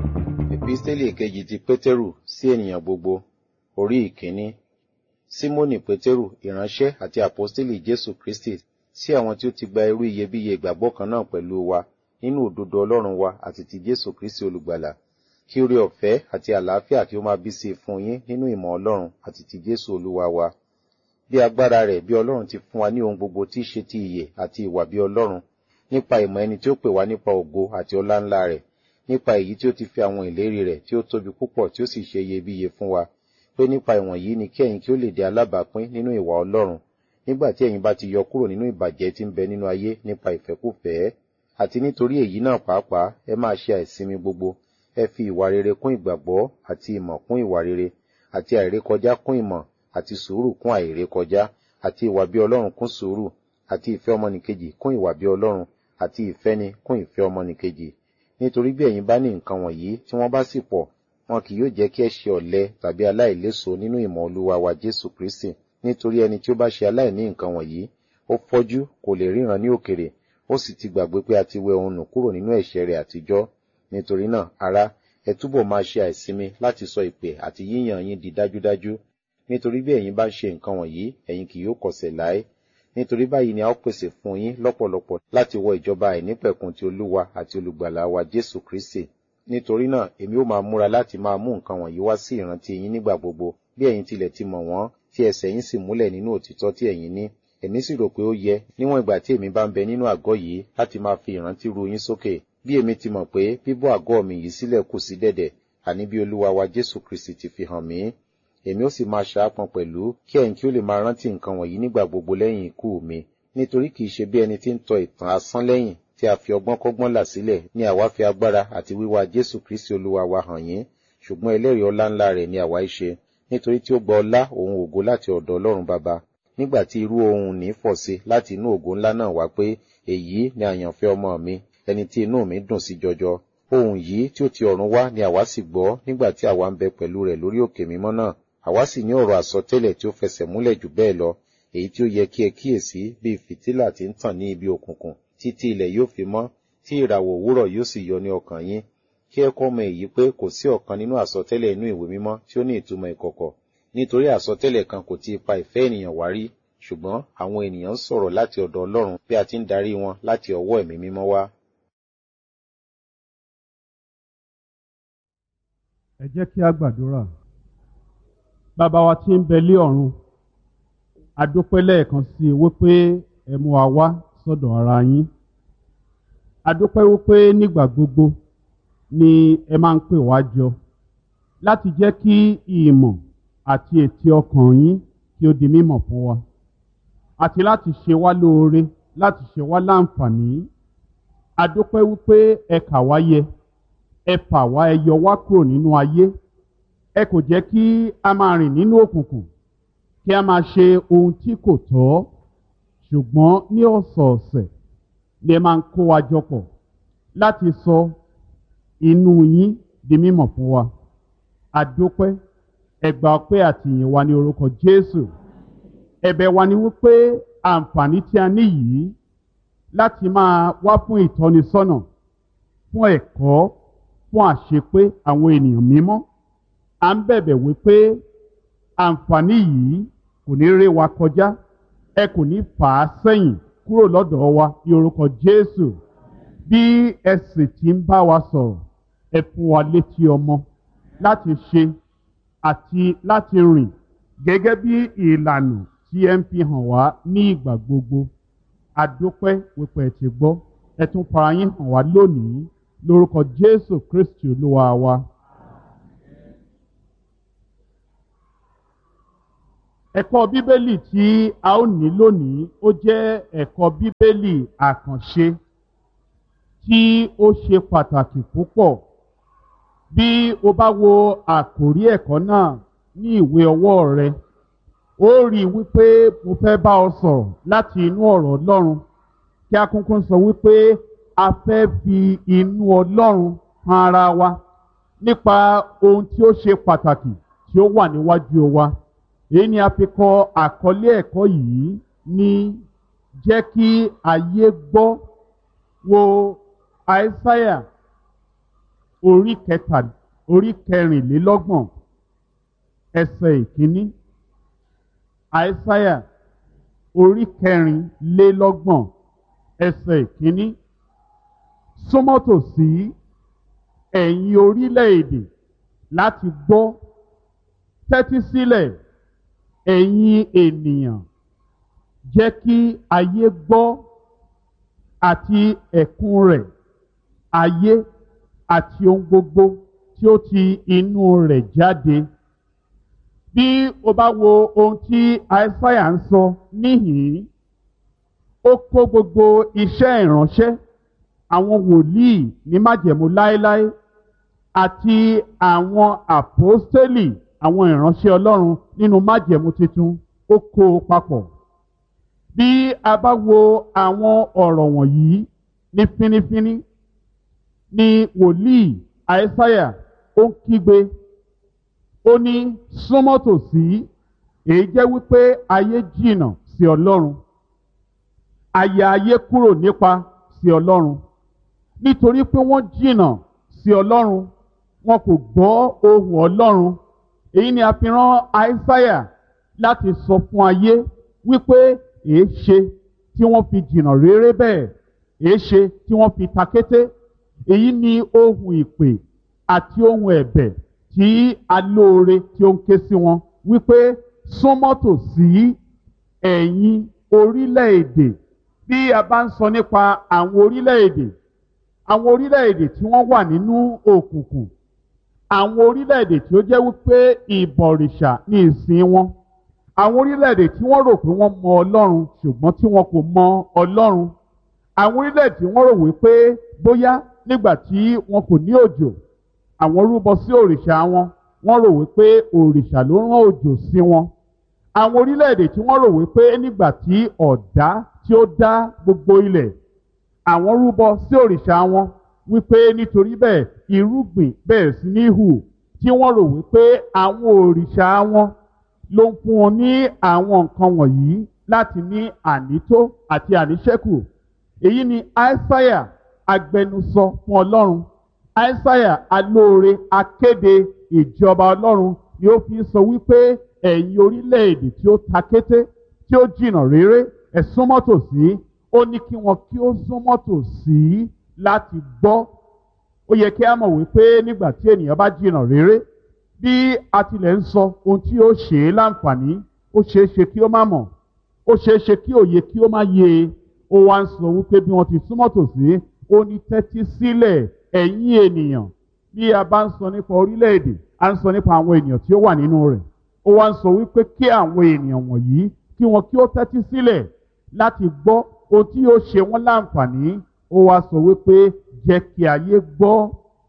Episteli kejì ti Pétérù sí ènìyàn gbogbo, orí ìkíní. Símónì Pétérù, ìránṣẹ́ àti àpọ́stélì Jésù Kristi, sí àwọn tí ó ti gba irú iyebíye ìgbàgbọ́ kan náà pẹ̀lú wa nínú òdodo Ọlọ́run wa àti ti Jésù Kristi olùgbàlà. Kí oore ọ̀fẹ́ àti àlàáfíà kí ó máa bí sí i fún yín nínú ìmọ̀ Ọlọ́run àti ti Jésù Olúwa wa. Bí agbára rẹ̀ bí Ọlọ́run ti fún wa ní ohun gbogbo tí í ṣe ti ìyè àti ìwà bí Ọlọ́run, nípa ìmọ̀ ẹni tí ó pè wá nípa ògo àti ọlá ńlá rẹ̀, nípa èyí tí ó ti fi àwọn ìlérí rẹ̀ tí ó tóbi púpọ̀ tí ó sì ṣe iyebíye fún wa, pé nípa ìwọ̀nyí ni kí ẹ̀yin kí ó lè di alábàápín nínú ìwà Ọlọ́run, nígbà tí ẹ̀yin bá ti yọ kúrò nínú ìbàjẹ́ tí ń bẹ nínú ayé nípa ìfẹ́kúfẹ̀ẹ́. Àti nítorí èyí náà pàápàá ẹ máa ṣe àìsinmi gbogbo, ẹ fi ìwà rere kún ìgbàgbọ́ àti ìmọ̀ kún ìwà rere, àti àìrékọjá kún ìmọ̀, àti sùúrù kún àìrékọjá, àti ìwà bí Ọlọ́run kún sùúrù, àti ìfẹ́ ọmọnìkejì kún ìwà bí Ọlọ́run, àti ìfẹ́ni kún ìfẹ́ ọmọnìkejì. Nítorí bí ẹ̀yin bá ní nǹkan wọ̀nyí tí wọ́n bá sì pọ̀, wọn kì yóò jẹ́ kí ẹ ṣe ọ̀lẹ tàbí aláìléso nínú ìmọ̀ Olúwa wa Jésù Kristi. Nítorí ẹni tí ó bá ṣe aláìní nǹkan wọ̀nyí, ó fọ́jú, kò lè ríran ní òkèrè, ó sì ti gbàgbé pé a ti wẹ òun nù kúrò nínú ẹ̀ṣẹ̀ rẹ̀ àtijọ́. Nítorí náà, ará, ẹ túbọ̀ máa ṣe àìsinmi láti sọ ìpè àti yíyàn yín di dájúdájú. Nítorí bí ẹ̀yin bá ń ṣe nǹkan wọ̀nyí, ẹ̀yin kì yóò kọsẹ̀ láé. Nítorí báyìí ni a ó pèsè fún yín lọ́pọ̀lọpọ̀ láti wọ ìjọba àìnípẹ̀kun ti Olúwa àti olùgbàlà wa Jésù Kristi. Nítorí náà, èmi ó máa múra láti máa mú nǹkan wọ̀nyí wá sí ìrántí yín nígbà gbogbo, bí ẹ̀yin tilẹ̀ ti mọ̀ wọ́n, tí ẹsẹ̀ yín sì múlẹ̀ nínú òtítọ́ tí ẹ̀yin ní. Èmi sì rò pé ó yẹ, níwọ̀n ìgbà tí èmi bá ń bẹ nínú àgọ́ yìí, láti máa fi ìrántí ru yín sókè. Bí èmi ti mọ̀ pé bíbọ́ àgọ́ mi yìí sílẹ̀ kù sí dẹ̀dẹ̀, àní bí Olúwa wa Jésù Kristi ti fi hàn mí. Èmi ó sì máa ṣàápọn pẹ̀lú, kí ẹ̀yin kí ó lè máa rántí nǹkan wọ̀nyí nígbà gbogbo lẹ́yìn ikú mi. Nítorí kìí ṣe bí ẹni tí ń tọ ìtàn asán lẹ́yìn, tí a fi ọgbọ́n kọ́gbọ́n là sílẹ̀, ní àwa fi agbára àti wíwá Jésù Kristi Olúwa wa hàn yín, ṣùgbọ́n ẹlẹ́rìí ọlá ńlá rẹ̀ ni àwa í ṣe, nítorí tí ó gba ọlá òun ògo láti ọ̀dọ̀ Ọlọ́run Baba. Nígbà tí irú ohun ní fọ̀ sí láti inú ògo ńlá náà wá pé, èyí ni àyànfẹ́ ọmọ mi, ẹni tí inú mi dùn sí jọjọ. Ohun yìí tí ó ti ọ̀run wá ni àwa sì gbọ́ nígbà tí àwa ń bẹ pẹ̀lú rẹ̀ lórí òkè mímọ́ náà. Àwa sì ní ọ̀rọ̀ àsọtẹ́lẹ̀ tí ó fẹsẹ̀ múlẹ̀ jù bẹ́ẹ̀ lọ, èyí tí ó yẹ kí ẹ kíyèsí bí fìtílà tí ń tàn ní ibi òkùnkùn, títí ilẹ̀ yóò fi mọ́, tí ìràwọ̀ òwúrọ̀ yóò sì yọ ní ọkàn yín. Kí ẹ kọ́ mọ èyí pé kò sí ọ̀kan nínú àsọtẹ́lẹ̀ inú ìwé mímọ́ tí ó ní ìtumọ̀ ìkọ̀kọ̀. Nítorí àsọtẹ́lẹ̀ kan kò ti ipa ìfẹ́ ènìyàn wá rí, ṣùgbọ́n àwọn ènìyàn ń sọ̀rọ̀ láti ọ̀dọ̀ Ọlọ́run bí a ti ń darí wọn láti ọwọ́ ẹ̀mí mímọ́ wá. Ẹ jẹ́ kí a gbàdúrà. Bàbá wa tí ń bẹ lé ọ̀run, a dúpẹ́ lẹ́ẹ̀kan sí i wípé ẹ mú wa wá sọ́dọ̀ ara yín. A dúpẹ́ wípé nígbà gbogbo ni ẹ máa ń pè wá jọ láti jẹ́ kí ìmọ̀ àti ètè ọkàn yín kí ó di mímọ̀ fún wa, àti láti ṣe wá lóore, láti ṣe wá láǹfààní. A dúpẹ́ wípé ẹ kà wá yẹ, ẹ fà wá, ẹ yọ wá kúrò nínú ayé. Ẹ kò jẹ́ kí a máa rìn nínú òkùnkùn, kí a máa ṣe ohun tí kò tọ́, ṣùgbọ́n ní ọ̀sọ̀ọ̀sẹ̀ ni ẹ máa ń kó wa jọ pọ̀ láti sọ inú yín di mímọ̀ fún wa. A dúpẹ́, ẹ gbà ọpẹ́ àti ìyìn wa ní orúkọ Jésù. Ẹ̀bẹ̀ wa ni wípé àǹfààní tí a ní yìí láti máa wá fún ìtọ́nisọ́nà, fún ẹ̀kọ́, fún àṣepé àwọn ènìyàn mímọ́. À ń bẹ̀bẹ̀ wípé àǹfààní yìí kò ní ré wa kọjá, ẹ kò ní fà á sẹ́yìn kúrò lọ́dọ̀ wa ní orúkọ Jésù. Bí ẹ sì ti ń bá wa sọ̀rọ̀, ẹ fún wa létí ọmọ láti ṣe àti láti rìn gẹ́gẹ́ bí ìlànà tí ẹ ń fi hàn wá ní ìgbà gbogbo. A dúpẹ́ wípé ẹ ti gbọ́, ẹ tún fara yín hàn wá lónìí lórúkọ Jésù Kristi Olúwa wa. Ẹ̀kọ́ Bíbélì tí a ó ní lónìí ó jẹ́ ẹ̀kọ́ Bíbélì àkànṣe tí ó ṣe pàtàkì púpọ̀. Bí o bá wo àkòrí ẹ̀kọ́ náà ní ìwé ọwọ́ rẹ, ó rí i wípé mo fẹ́ bá ọ sọ̀rọ̀ láti inú ọ̀rọ̀ Ọlọ́run, kí a kúnkún sọ wípé a fẹ́ fi inú Ọlọ́run han ara wa nípa ohun tí ó ṣe pàtàkì tí ó wà níwájú wa. Èyí ni a fi kọ àkọlé ẹ̀kọ́ yìí ní jẹ́ kí ayé gbọ́. Wo Àìsáyà orí kẹta orí kẹrìnlélọ́gbọ̀n ẹsẹ̀ ìkíní. Àìsáyà orí kẹrìnlélọ́gbọ̀n ẹsẹ̀ ìkíní. Súnmọ́ tòsí ẹ̀yin orílẹ̀-èdè láti gbọ́, tẹ́tí sílẹ̀ ẹ̀yin ènìyàn, jẹ́ kí ayé gbọ́ àti ẹ̀kún rẹ̀, ayé àti ohun gbogbo tí ó ti inú rẹ̀ jáde. Bí o bá wo ohun tí Àìsáyà ń sọ níhìn-ín, ó kó gbogbo iṣẹ́ ìránṣẹ́ àwọn wòlíì ní májẹ̀mú láéláé àti àwọn àpọ́stélì, àwọn ìránṣẹ́ Ọlọ́run nínú májẹ̀mú tuntun, ó kó o papọ̀. Bí a bá wo àwọn ọ̀rọ̀ wọ̀nyí ní fínífíní, ni wòlíì Àìsáyà ó ń kígbe, ó ní súnmọ́ tòsí, èyí jẹ́ wípé ayé jìnnà sí Ọlọ́run, àyà ayé kúrò nípa sí Ọlọ́run. Nítorí pé wọ́n jìnnà sí Ọlọ́run, wọn kò gbọ́ ohùn Ọlọ́run. Èyí ni a fi rán Àìsáyà láti sọ fún ayé wípé èé ṣe tí wọ́n fi jìnnà réré bẹ́ẹ̀, èé ṣe tí wọ́n fi takété. Èyí ni ohùn ìpè àti ohùn ẹ̀bẹ̀ tí alóore tí ó ń ké sí wọn wípé súnmọ́ tòsí ẹ̀yin orílẹ̀-èdè. Bí a bá ń sọ nípa àwọn orílẹ̀-èdè, àwọn orílẹ̀-èdè tí wọ́n wà nínú òkùnkùn, àwọn orílẹ̀-èdè tí ó jẹ́ wípé ìbọ̀rìṣà ní ìsìn wọn, àwọn orílẹ̀-èdè tí wọ́n rò pé wọ́n mọ Ọlọ́run ṣùgbọ́n tí wọn kò mọ Ọlọ́run, àwọn orílẹ̀-èdè tí wọ́n rò wípé bóyá nígbà tí wọn kò ní òjò, àwọn rúbọ sí òrìṣà wọn, wọ́n rò wípé òrìṣà ló rán òjò sí wọn. Àwọn orílẹ̀-èdè tí wọ́n rò wípé nígbà tí ọ̀dá tí ó dá gbogbo ilẹ̀, àwọn rúbọ sí òrìṣà wọn wípé nítorí bẹ́ẹ̀ irúgbìn bẹ̀rẹ̀ sí ní hù, tí wọ́n rò wípé àwọn òrìṣà wọn ló ń fún wọn ní àwọn nǹkan wọ̀nyí láti ní ànító àti àníṣẹ́kù. Èyí ni Àìsáyà agbẹnusọ fún Ọlọ́run. Àìsáyà alóore akéde ìjọba Ọlọ́run ni ó fi sọ wípé ẹ̀yin orílẹ̀-èdè tí ó takété, tí ó jìnnà réré, ẹ súnmọ́ tòsí. Ó ní kí wọn kí ó súnmọ́ tòsí láti gbọ́. Ó yẹ kí a mọ̀ wípé nígbà tí ènìyàn bá jìnnà réré, bí a tilẹ̀ ń sọ ohun tí ó ṣe é láǹfààní, ó ṣeé ṣe kí ó má mọ̀, ó ṣeé ṣe kí òye kí ó má yé e. Ó wá ń sọ wípé bí wọ́n ti súnmọ́ tòsí, ó ní tẹ́tí sílẹ̀ ẹ̀yin ènìyàn. Bí a bá ń sọ nípa orílẹ̀-èdè, a ń sọ nípa àwọn ènìyàn tí ó wà nínú rẹ̀. Ó wá ń sọ wípé kí àwọn ènìyàn wọ̀nyí kí wọn kí ó tẹ́tí sílẹ̀ láti gbọ́ ohun tí yóò ṣe wọ́n láǹfààní. Ó wá sọ wípé jẹ́ kí ayé gbọ́.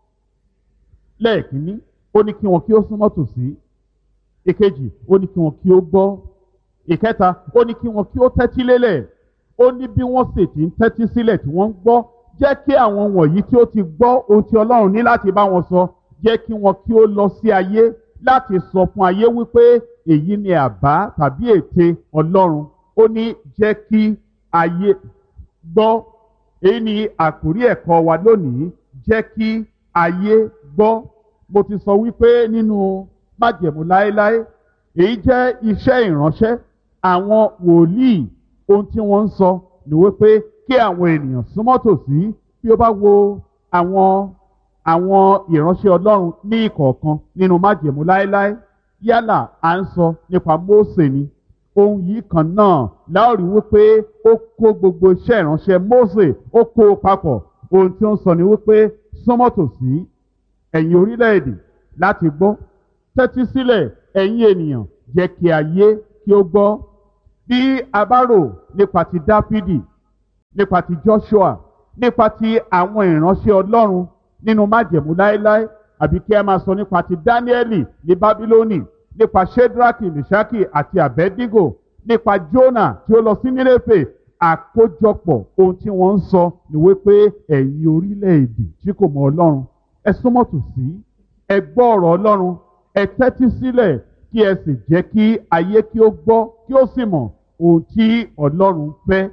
Lẹ́ẹ̀kínní, ó ní kí wọn kí ó súnmọ́ tòsí. Ìkejì, ó ní kí wọn kí ó gbọ́. Ìkẹta, ó ní kí wọn kí ó tẹ́tí lélẹ̀. Ó ní bí wọ́n sì ti ń tẹ́tí sílẹ̀ tí wọ́n ń gbọ́, jẹ́ kí àwọn wọ̀nyí tí ó ti gbọ́ ohun tí Ọlọ́run ní láti bá wọn sọ, jẹ́ kí wọn kí ó lọ sí ayé láti sọ fún ayé wípé èyí ni àbá tàbí ète Ọlọ́run. Ó ní jẹ́ kí ayé gbọ́. Èyí ni àkórí ẹ̀kọ́ wa lónìí, jẹ́ kí ayé gbọ́. Mo ti sọ wípé nínú májẹ̀mú láéláé, èyí jẹ́ iṣẹ́ ìránṣẹ́ àwọn wòlíì. Ohun tí wọ́n ń sọ ni wípé kí àwọn ènìyàn súnmọ́ tòsí. Bí ó bá wo àwọn àwọn ìránṣẹ́ Ọlọ́run ní ìkọ̀ọ̀kan nínú májẹ̀mú láéláé, yálà à ń sọ nípa Mósè ni, ohun yìí kan náà láòrí wípé ó kó gbogbo iṣẹ́ ìránṣẹ́ Mósè, ó kó o papọ̀. Ohun tí ó ń sọ ni wípé súnmọ́ tòsí ẹ̀yin orílẹ̀-èdè láti gbọ́, tẹ́tí sílẹ̀ ẹ̀yin ènìyàn, jẹ́ kí ayé kí ó gbọ́. Bí a bá rò nípa ti Dáfídì, nípa ti Joshua, nípa ti àwọn ìránṣẹ́ Ọlọ́run nínú májẹ̀mú láéláé, àbí kí a máa sọ nípa ti Dáníẹ́lì ní Bábílónì, nípa Ṣédrákì, Mèṣákì àti Àbẹ́dígò, nípa Jónà tí ó lọ sí Nínéfè, àkójọpọ̀ ohun tí wọ́n ń sọ ni wípé ẹ̀yin orílẹ̀-èdè tí kò mọ Ọlọ́run, ẹ súnmọ́ tòsí, ẹ gbọ́ ọ̀rọ̀ Ọlọ́run, ẹ tẹ́tí sílẹ̀ kí ẹ sì jẹ́ kí ayé kí ó gbọ́ kí ó sì mọ̀ ohun tí Ọlọ́run fẹ́.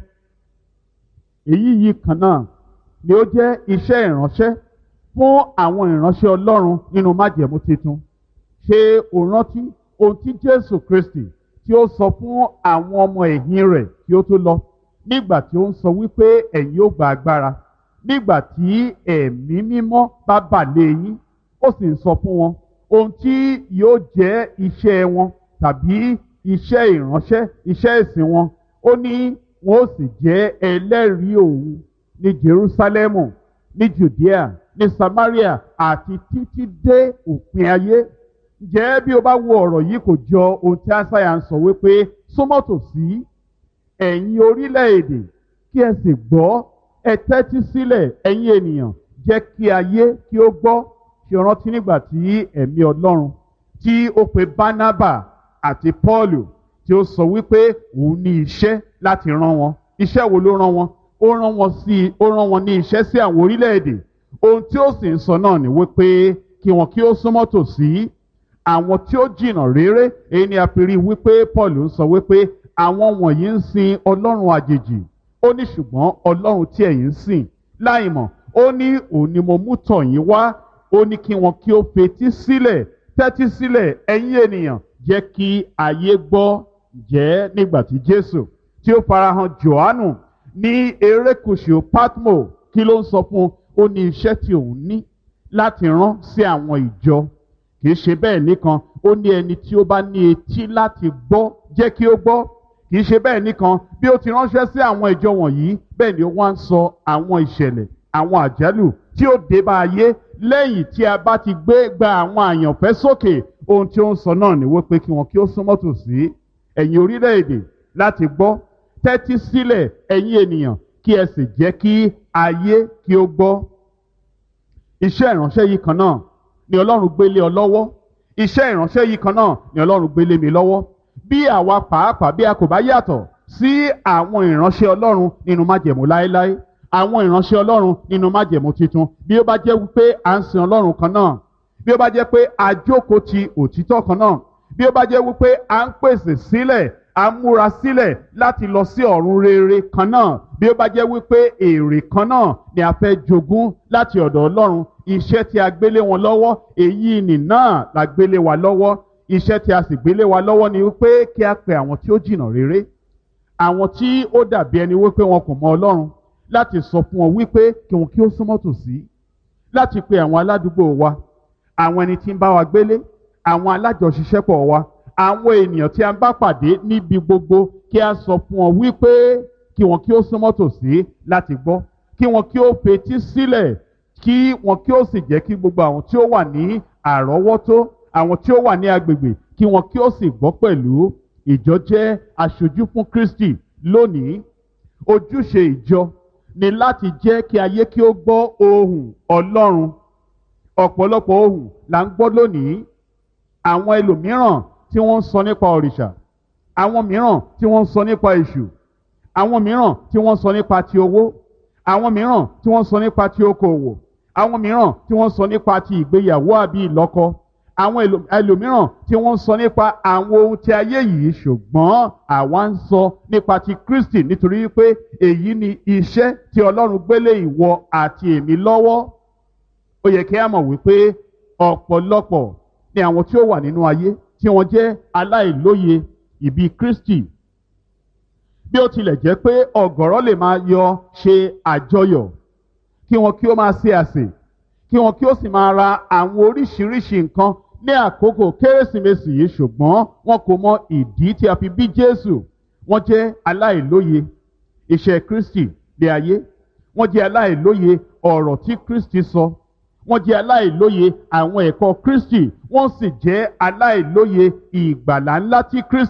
Èyí yìí kan náà ni ó jẹ́ iṣẹ́ ìránṣẹ́ fún àwọn ìránṣẹ́ Ọlọ́run nínú májẹ̀mú titun. Ṣé o rántí ohun tí Jésù Kristi tí ó sọ fún àwọn ọmọ ẹ̀yìn rẹ̀ kí ó tó lọ, nígbà tí ó ń sọ wípé ẹ̀yin ó gba agbára nígbà tí ẹ̀mí mímọ́ bá bà lé yín, ó sì ń sọ fún wọn ohun tí yóò jẹ́ iṣẹ́ wọn tàbí iṣẹ́ ìránṣẹ́, iṣẹ́ ìsìn wọn. Ó ní wọn ó sì jẹ́ ẹlẹ́rìí òun ní Jerúsálẹ́mù, ní Jùdíà, ní Samaria àti títí dé òpin ayé. Ǹjẹ́ bí o bá wo ọ̀rọ̀ yìí kò jọ ohun tí Ásáyà ń sọ wípé súnmọ́ tòsí ẹ̀yin orílẹ̀-èdè kí ẹ sì gbọ́, ẹ tẹ́tí sílẹ̀ ẹ̀yin ènìyàn, jẹ́ kí ayé kí ó gbọ́. Ṣé o rántí nígbà tí ẹ̀mí Ọlọ́run tí ó pe Bánábà àti Pọ́ọ̀lù tí ó sọ wípé òun ní iṣẹ́ láti rán wọn? Iṣẹ́ wo ló rán wọn? Ó rán wọn sí ó rán wọn ní iṣẹ́ sí àwọn orílẹ̀-èdè. Ohun tí ó sì ń sọ náà ni wípé kí wọn kí ó súnmọ́ tòsí àwọn tí ó jìnnà réré. Èyí ni a fi rí wípé Pọ́ọ̀lù ń sọ wípé àwọn wọ̀nyí ń sin ọlọ́run àjèjì. Ó ní ṣùgbọ́n Ọlọ́run tí ẹ̀yin ń sìn láìmọ̀, ó ní òun ni mo mú tọ̀ yín wá. Ó ní kí wọn kí ó fetí sílẹ̀, tẹ́tí sílẹ̀ ẹ̀yin ènìyàn, jẹ́ kí ayé gbọ́. Jẹ́ nígbà tí Jésù tí ó farahàn Jòhánù ní erékùṣù Patmo, kí ló ń sọ fún un? Ó ní iṣẹ́ tí òun ní láti rán sí àwọn ìjọ. Kì í ṣe bẹ́ẹ̀ nìkan, ó ní ẹni tí ó bá ní etí láti gbọ́ jẹ́ kí ó gbọ́. Kì í ṣe bẹ́ẹ̀ nìkan, bí ó ti ránṣẹ́ sí àwọn ìjọ wọ̀nyí, bẹ́ẹ̀ ni ó wá ń sọ àwọn ìṣẹ̀lẹ̀, àwọn àjálù tí ó dé bá ayé lẹ́yìn tí a bá ti gbé gba àwọn àyànfẹ́ sókè. Ohun tí ó ń sọ náà ni wípé kí wọn kí ó súnmọ́ tòsí ẹ̀yin orílẹ̀-èdè láti gbọ́, tẹ́tí sílẹ̀ ẹ̀yin ènìyàn, kí ẹ sì jẹ́ kí ayé kí ó gbọ́. Iṣẹ́ ìránṣẹ́ yìí kan náà ni Ọlọ́run gbé lé ọ lọ́wọ́. Iṣẹ́ ìránṣẹ́ yìí kan náà ni Ọlọ́run gbé lé mi lọ́wọ́. Bí àwa pàápàá bí a kò bá yàtọ̀ sí àwọn ìránṣẹ́ Ọlọ́run nínú májẹ̀mú láéláé, àwọn ìránṣẹ́ Ọlọ́run nínú májẹ̀mú titun, bí ó bá jẹ́ wípé à ń sin Ọlọ́run kan náà, bí ó bá jẹ́ pé a jókòó ti òtítọ́ kan náà, bí ó bá jẹ́ wípé à ń pèsè sílẹ̀, à ń múra sílẹ̀ láti lọ sí ọ̀run rere kan náà, bí ó bá jẹ́ wípé èrè kan náà ni a fẹ́ jogún láti ọ̀dọ̀ Ọlọ́run, iṣẹ́ tí a gbélé wọn lọ́wọ́, èyí nì náà la gbélé wa lọ́wọ́. Iṣẹ́ tí a sì gbélé wa lọ́wọ́ ni wípé kí a pe àwọn tí ó jìnnà réré, àwọn tí ó dàbí ẹni wípé wọn kò mọ Ọlọ́run, láti sọ fún wọn wípé kí wọn kí ó súnmọ́ tòsí, láti pe àwọn aládùúgbò wa, àwọn ẹni tí ń bá wa gbélé, àwọn alájọṣiṣẹ́pọ̀ wa, àwọn ènìyàn tí a ń bá pàdé níbi gbogbo, kí a sọ fún wọn wípé kí wọn kí ó súnmọ́ tòsí láti gbọ́, kí wọn kí ó fetí sílẹ̀, kí wọn kí ó sì jẹ́ kí gbogbo àwọn tí ó wà ní àrọ́wọ́tó, àwọn tí ó wà ní agbègbè, kí wọn kí ó sì gbọ́ pẹ̀lú. Ìjọ jẹ́ aṣojú fún Kristi lónìí. Ojúṣe ìjọ ni láti jẹ́ kí ayé kí ó gbọ́ ohùn Ọlọ́run. Ọ̀pọ̀lọpọ̀ ohùn là ń gbọ́ lónìí. Àwọn ẹlòmíràn tí wọ́n ń sọ nípa òrìṣà, àwọn mìíràn tí wọ́n ń sọ nípa èṣù, àwọn mìíràn tí wọ́n ń sọ nípa ti owó, àwọn mìíràn tí wọ́n ń sọ nípa ti okòwò, àwọn mìíràn tí wọ́n ń sọ nípa ti ìgbéyàwó àbí ìlọ́kọ, àwọn ẹlòmíràn tí wọ́n ń sọ nípa àwọn ohun tí ayé yìí, ṣùgbọ́n àwa ń sọ nípa ti Kristi, nítorí pé èyí ni iṣẹ́ tí Ọlọ́run gbélé ìwọ àti èmi lọ́wọ́. Ó yẹ kí a mọ̀ wípé ọ̀pọ̀lọpọ̀ ni àwọn tí ó wà nínú ayé tí wọ́n jẹ́ aláìlóye ìbí Kristi. Bí ó tilẹ̀ jẹ́ pé ọ̀gọ̀rọ̀ lè máa yọ ṣe àjọyọ̀, kí wọn kí ó máa ṣe àsè, kí wọn kí ó sì máa ra àwọn oríṣiríṣi nǹkan ní àkókò Kérésìmesì yìí, ṣùgbọ́n wọn kò mọ ìdí tí a fi bí Jésù. Wọ́n jẹ́ aláìlóye iṣẹ́ Kristi lé ayé. Wọ́n jẹ́ aláìlóye ọ̀rọ̀ tí Kristi sọ. Wọ́n jẹ́ aláìlóye àwọn ẹ̀kọ́ Kristi. Wọ́n sì jẹ́ aláìlóye ìgbàlà ńlá tí Kristi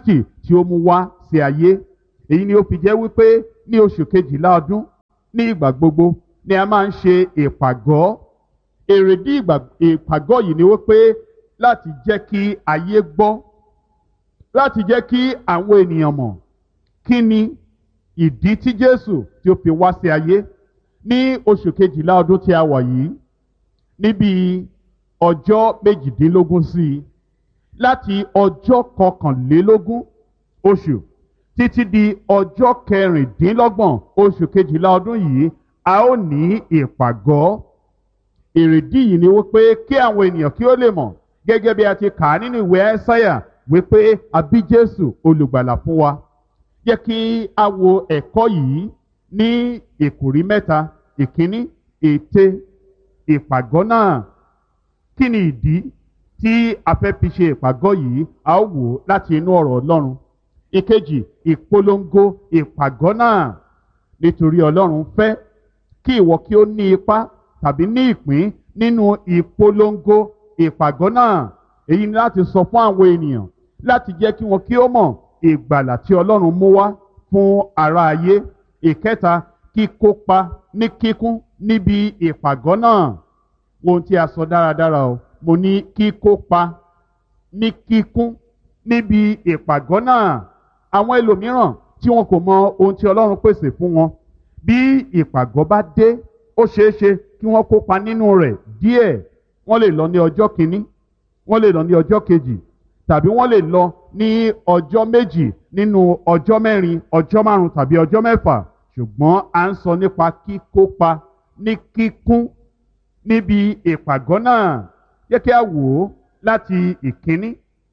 tí ó mú wá sí ayé. Èyí ni ó fi jẹ́ wípé ní oṣù kejìlá ọdún ní ìgbà gbogbo ni a máa ń ṣe ìpàgọ́. Èrèdí ìpàgọ́ yìí ni wípé láti jẹ́ kí ayé gbọ́, láti jẹ́ kí àwọn ènìyàn mọ̀ kí ni ìdí tí Jésù tí ó fi wá sí ayé. Ní oṣù kejìlá ọdún tí a wà yìí, níbi ọjọ́ méjìdínlógún sí i, láti ọjọ́ kọkànlélógún oṣù títí di ọjọ́ kẹrìndínlọ́gbọ̀n oṣù kejìlá ọdún yìí, a ó ní ìpàgọ́. Èrèdí yìí ni wípé kí àwọn ènìyàn kí ó lè mọ̀, gẹ́gẹ́ bí a ti kà á nínú ìwé Ẹ́sáyà, wípé a bí Jésù olùgbàlà fún wa. Jẹ́ kí a wo ẹ̀kọ́ yìí ní ìkòrí mẹ́ta. Ìkíní, ète ìpàgọ́ náà. Kí ni ìdí tí a fẹ́ fi ṣe ìpàgọ́ yìí? A ó wò láti inú ọ̀rọ̀ Ọlọ́run. Ìkejì, ìpolongo ìpàgọ́ náà. Nítorí Ọlọ́run fẹ́ kí ìwọ kí ó ní ipa tàbí ní ìpín nínú ìpolongo ìpàgọ́ náà. Èyí ni láti sọ fún àwọn ènìyàn, láti jẹ́ kí wọn kí ó mọ̀ ìgbàlà tí Ọlọ́run mú wá fún ará ayé. Ìkẹta, kíkópa ní kíkún níbi ìpàgọ́ náà. Ohun tí a sọ dáradára o, mo ní kíkópa ní kíkún níbi ìpàgọ́ náà. Àwọn ẹlòmíràn tí wọn kò mọ ohun tí Ọlọ́run pèsè fún wọn, bí ìpàgọ́ bá dé, ó ṣeé ṣe kí wọ́n kópa nínú rẹ̀ díẹ̀. Wọ́n lè lọ ní ọjọ́ kìíní, wọ́n lè lọ ní ọjọ́ kejì, tàbí wọ́n lè lọ ní ọjọ́ méjì nínú ọjọ́ mẹ́rin, ọjọ́ márùn tàbí ọjọ́ mẹ́fà. Ṣùgbọ́n à ń sọ nípa kíkópa ní kíkún níbi ìpàgọ́ náà. Jẹ́ kí a wò ó láti ìkíní.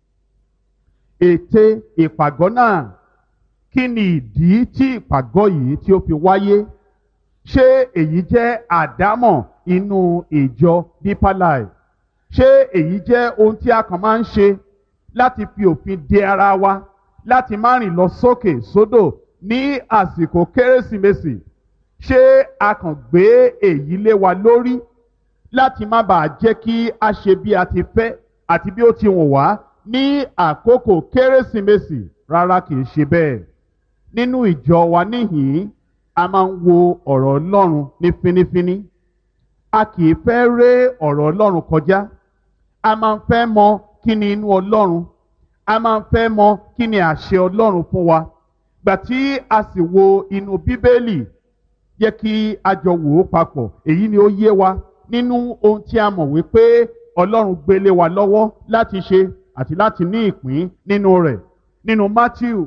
Ète ìpàgọ́ náà. Kí ni ìdí tí ìpàgọ́ yìí tí ó fi wáyé? Ṣé èyí jẹ́ àdámọ̀ inú ìjọ Deeper Life? Ṣé èyí jẹ́ ohun tí a kàn máa ń ṣe láti fi òfin de ara wa, láti má rìn lọ sókè sódò ní àsìkò Kérésìmesì? Ṣé a kàn gbé èyí lé wa lórí láti má bàa jẹ́ kí a ṣe bí a ti fẹ́ àti bí ó ti wùn wá ní àkókò Kérésìmesì? Rárá, kì í ṣe bẹ́ẹ̀. Nínú ìjọ wa níhìn-ín, a máa ń wo ọ̀rọ̀ Ọlọ́run ní fínífíní. A kì í fẹ́ ré ọ̀rọ̀ Ọlọ́run kọjá. A máa ń fẹ́ mọ kí ni inú Ọlọ́run. A máa ń fẹ́ mọ kí ni àṣẹ Ọlọ́run fún wa. Gbà tí a sì wo inú Bíbélì, jẹ́ kí a jọ wò ó papọ̀. Èyí ni ó yé wa nínú ohun tí a mọ̀ wípé Ọlọ́run gbélé wa lọ́wọ́ láti ṣe àti láti ní ìpín nínú rẹ̀. Nínú Mátíù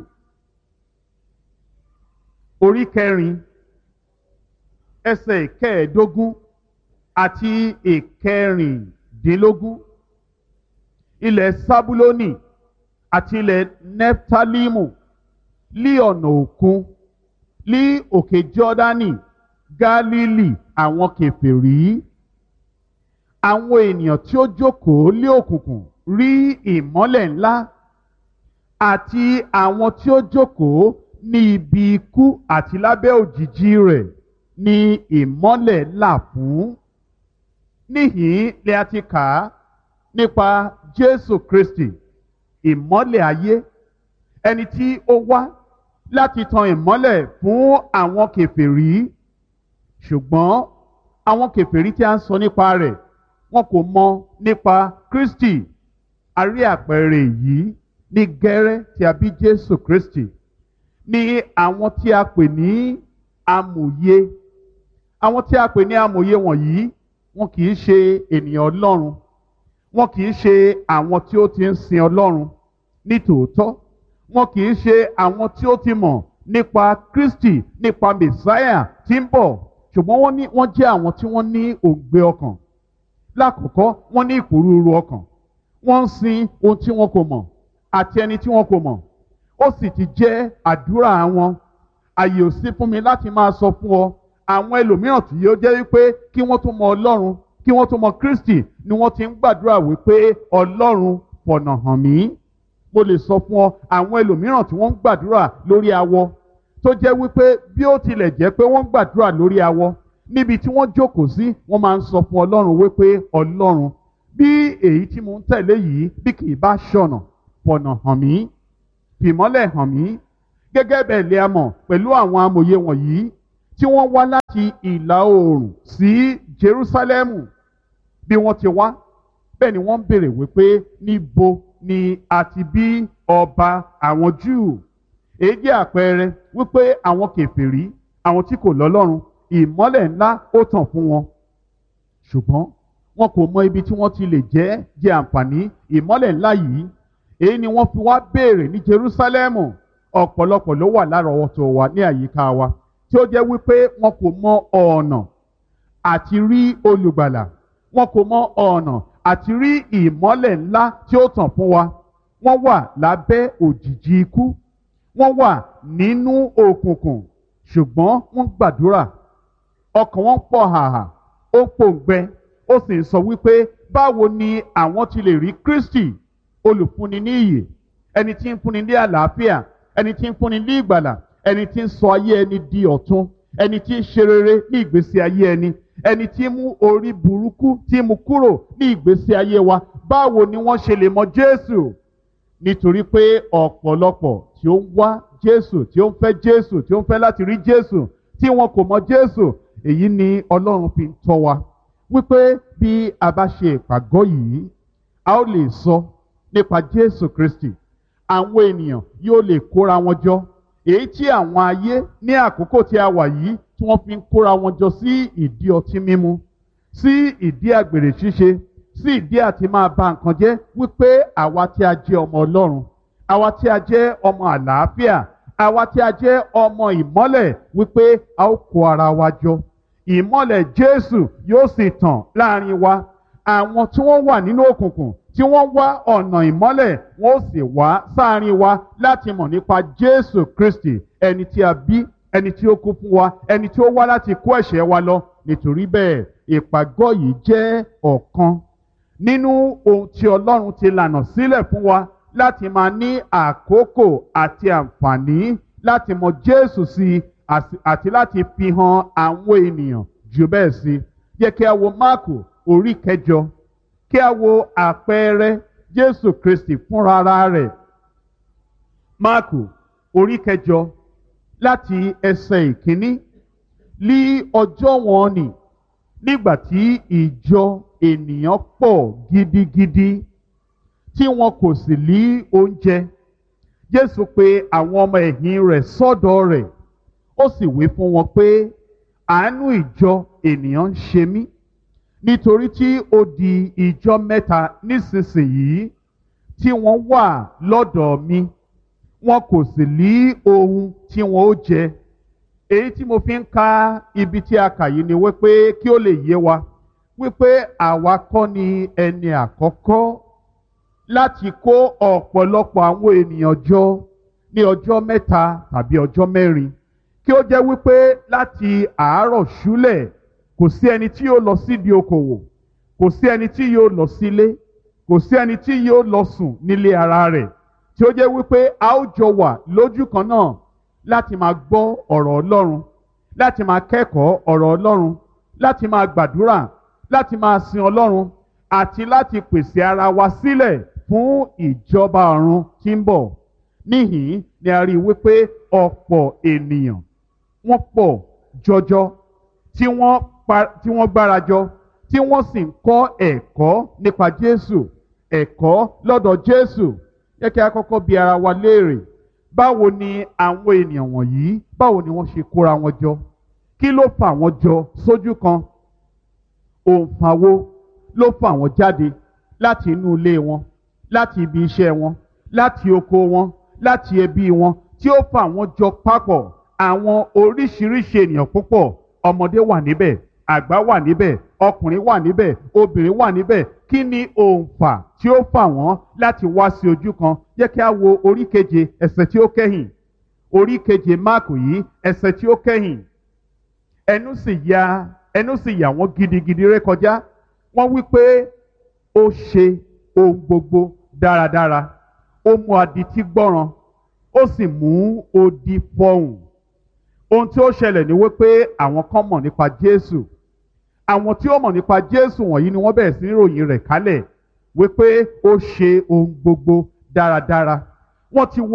orí kẹrin ẹsẹ̀ ìkẹẹ̀ẹ́dógún àti ìkẹrìndínlógún. Ilẹ̀ Sábúlónì àti ilẹ̀ Nẹ́ftálímù, lí ọ̀nà òkun, lí òkè Jọ́dánì, Gálílì àwọn kèfèrí. Àwọn ènìyàn tí ó jókòó lé òkùnkùn rí ìmọ́lẹ̀ ńlá, àti àwọn tí ó jókòó ní ibi ikú àti lábẹ́ òjìji rẹ̀ ní ìmọ́lẹ̀ là fún. Níhìn-ín ni a ti kà á nípa Jésù Kristi, ìmọ́lẹ̀ ayé, ẹni tí ó wá láti tan ìmọ́lẹ̀ fún àwọn kèfèrí. Ṣùgbọ́n àwọn kèfèrí tí a ń sọ nípa rẹ̀, wọn kò mọ nípa Kristi. A rí àpẹẹrẹ yìí ní gẹ́rẹ́ tí a bí Jésù Kristi, ní àwọn tí a pè ní amòye. Àwọn tí a pè ní amòye wọ̀nyí, wọn kì í ṣe ènìyàn Ọlọ́run. Wọn kì í ṣe àwọn tí ó ti ń sin Ọlọ́run ní tòótọ́. Wọn kì í ṣe àwọn tí ó ti mọ̀ nípa Kristi, nípa Mèsáyà tí ń bọ̀. Ṣùgbọ́n wọ́n ní wọ́n jẹ́ àwọn tí wọ́n ní òǹgbẹ ọkàn. Lákọ̀ọ́kọ́, wọ́n ní ìpòrúurú ọkàn. Wọ́n ń sin ohun tí wọn kò mọ̀ àti ẹni tí wọn kò mọ̀. Ó sì ti jẹ́ àdúrà wọn. Àyè ò sí fún mi láti máa sọ fún ọ àwọn ẹlòmíràn tí yóò jẹ́ wípé kí wọ́n tó mọ Ọlọ́run, kí wọ́n tó mọ Kristi, ni wọ́n ti ń gbàdúrà wípé Ọlọ́run fọ̀nà hàn mí. Mo lè sọ fún ọ àwọn ẹlòmíràn tí wọ́n ń gbàdúrà lórí awọ, tó jẹ́ wípé bí ó tilẹ̀ jẹ́ pé wọ́n ń gbàdúrà lórí awọ, níbi tí wọ́n jókòó sí, wọ́n máa ń sọ fún Ọlọ́run wípé Ọlọ́run, bí èyí tí mo ń tẹ̀lé yìí bí kì í bá ṣọ̀nà, fọ̀nà hàn mí. fìmọ́lẹ̀ hàn mí gẹ́gẹ́ bẹ́ẹ̀ lè a mọ̀ pẹ̀lú àwọn amòye wọ̀nyí tí wọ́n wá láti ìlà oòrùn sí Jerúsálẹ́mù bí wọ́n ti wá bẹ́ẹ̀ ni wọ́n ń béèrè wípé níbo ni a ti bí ọba àwọn Júù. Èyí jẹ́ àpẹẹrẹ wípé àwọn kèfèrí, àwọn tí kò lọ́lọ́run, ìmọ́lẹ̀ ńlá ó tàn fún wọn, ṣùgbọ́n wọn kò mọ ibi tí wọ́n ti lè jẹ́ jẹ àǹfààní ìmọ́lẹ̀ ńlá yìí. Èyí ni wọ́n fi wá béèrè ní Jerúsálẹ́mù. Ọ̀pọ̀lọpọ̀ ló wà lárọ̀ọ́wọ́tó wa ní àyíká wa tí ó jẹ́ wípé wọn kò mọ ọ̀nà àti rí olùgbàlà, wọn kò mọ ọ̀nà àti rí ìmọ́lẹ̀ ńlá tí ó tàn fún wa. Wọ́n wà lábẹ́ òjìji ikú, wọ́n wà nínú òkùnkùn, ṣùgbọ́n wọ́n gbàdúrà, ọkàn wọn pọ̀ hàhà, ó pòǹgbẹ, ó sì ń sọ wípé báwo ni àwọn ti lè rí Kristi olùfúnni ní ìyè, ẹni tí ń fúnni ní àlàáfíà, ẹni tí ń fúnni ní ìgbàlà, ẹni tí ń sọ ayé ẹni di ọ̀tun, ẹni tí ń ṣe rere ní ìgbésí ayé ẹni, ẹni tí ń mú orí burúkú tí ń mú kúrò ní ìgbésí ayé wa. Báwo ni wọ́n ṣe lè mọ Jésù? Nítorí pé ọ̀pọ̀lọpọ̀ tí ó ń wá Jésù, tí ó ń fẹ́ Jésù, tí ó ń fẹ́ láti rí Jésù, tí wọn kò mọ Jésù. Èyí ni Ọlọ́run fi ń tọ́ wa wípé bí a bá ṣe ìpàgọ́ yìí, a ó lè sọ nípa Jésù Kristi. Àwọn ènìyàn yóò lè kóra wọn jọ, èyí tí àwọn ayé ní àkókò tí a wà yìí tí wọ́n fi ń kóra wọn jọ sí ìdí ọtí mímu, sí ìdí àgbèrè ṣíṣe, sí ìdí àti máa ba nǹkan jẹ́, wípé àwa tí a jẹ́ ọmọ Ọlọ́run, àwa tí a jẹ́ ọmọ àlàáfíà, àwa tí a jẹ́ ọmọ ìmọ́lẹ̀, wípé a ó kó ara wa jọ. Ìmọ́lẹ̀ Jésù yóò sì tàn láàrin wa. Àwọn tí wọ́n wà nínú òkùnkùn tí wọ́n wá ọ̀nà ìmọ́lẹ̀, wọ́n ó sì wá sáàrin wa láti mọ̀ nípa Jésù Kristi, ẹni tí a bí, ẹni tí ó kú fún wa, ẹni tí ó wá láti kó ẹ̀ṣẹ̀ wa lọ. Nítorí bẹ́ẹ̀, ìpàgọ́ yìí jẹ́ ọ̀kan nínú ohun tí Ọlọ́run ti lànà sílẹ̀ fún wa láti máa ní àkókò àti àǹfààní láti mọ Jésù sí àti láti fi hàn àwọn ènìyàn jù bẹ́ẹ̀ sí. Jẹ́ kí a wo Máàkù orí kẹjọ, kí a wo àpẹẹrẹ Jésù Kristi fúnra ara rẹ̀. Máàkù orí kẹjọ láti ẹsẹ̀ ìkíní. Ní ọjọ́ wọn nì, nígbà tí ìjọ ènìyàn pọ̀ gidigidi tí wọn kò sì ní oúnjẹ, Jésù pe àwọn ọmọ ẹ̀yìn rẹ̀ sọ́dọ̀ rẹ̀, ó sì wí fún wọn pé àánú ìjọ ènìyàn ń ṣe mí, nítorí tí ó di ìjọ mẹ́ta nísinsìnyí tí wọ́n wà lọ́dọ̀ mi, wọn kò sì ní ohun tí wọn ó jẹ. Èyí tí mo fi ń ka ibi tí a kà yìí ni wípé kí ó lè yé wa wípé àwa kọ́ ni ẹni àkọ́kọ́ láti kó ọ̀pọ̀lọpọ̀ àwọn ènìyàn jọ ní ọjọ́ mẹ́ta tàbí ọjọ́ mẹ́rin, kí ó jẹ́ wípé láti àárọ̀ ṣúlẹ̀ kò sí ẹni tí yóò lọ sídìí okòwò, kò sí ẹni tí yóò lọ sílé, kò sí ẹni tí yóò lọ sùn nílé ara rẹ̀, tí ó jẹ́ wípé a ó jọ wà lójú kan náà láti máa gbọ́ ọ̀rọ̀ Ọlọ́run, láti máa kẹ́kọ̀ọ́ ọ̀rọ̀ Ọlọ́run, láti máa gbàdúrà, láti máa sin Ọlọ́run, àti láti pèsè ara wa sílẹ̀ fún ìjọba ọ̀run tí ń bọ̀. Níhìn ni a rí wípé ọ̀pọ̀ ènìyàn wọ́n pọ̀ jọjọ tí wọ́n tí wọ́n gbárajọ, tí wọ́n sì ń kọ́ ẹ̀kọ́ nípa Jésù, ẹ̀kọ́ lọ́dọ̀ Jésù. Yẹ kí a kọ́kọ́ bi ara wa léèrè, báwo ni àwọn ènìyàn wọ̀nyí, báwo ni wọ́n ṣe kóra wọn jọ? Kí ló fà wọ́n jọ sójú kan? Òǹfà wo ló fà wọ́n jáde láti inú ilé wọn, láti ibi iṣẹ́ wọn, láti oko wọn, láti ẹbí wọn, tí ó fà wọ́n jọ papọ̀? Àwọn oríṣiríṣi ènìyàn púpọ̀, ọmọdé wà níbẹ̀, àgbà wà níbẹ̀, ọkùnrin wà níbẹ̀, obìnrin wà níbẹ̀. Kí ni òǹfà tí ó fà wọ́n láti wá sí ojú kan? Jẹ́ kí a wo orí keje ẹsẹ̀ tí ó kẹ́yìn. Orí keje Máàkù yìí ẹsẹ̀ tí ó kẹ́yìn. Ẹnu sì ya ẹnu sì yà wọ́n gidigidi rékọjá. Wọ́n wí pé ó ṣe ohun gbogbo dáradára. Ó mú adití gbọ́ràn, ó sì mú odi fọhùn. Ohun tí ó ṣẹlẹ̀ ni wípé àwọn kan mọ̀ nípa Jésù. Àwọn tí ó mọ̀ nípa Jésù wọ̀nyí ni wọ́n bẹ̀rẹ̀ sí ní ròyìn rẹ̀ kálẹ̀ wípé ó ṣe ohun gbogbo dáradára. Wọ́n ti wo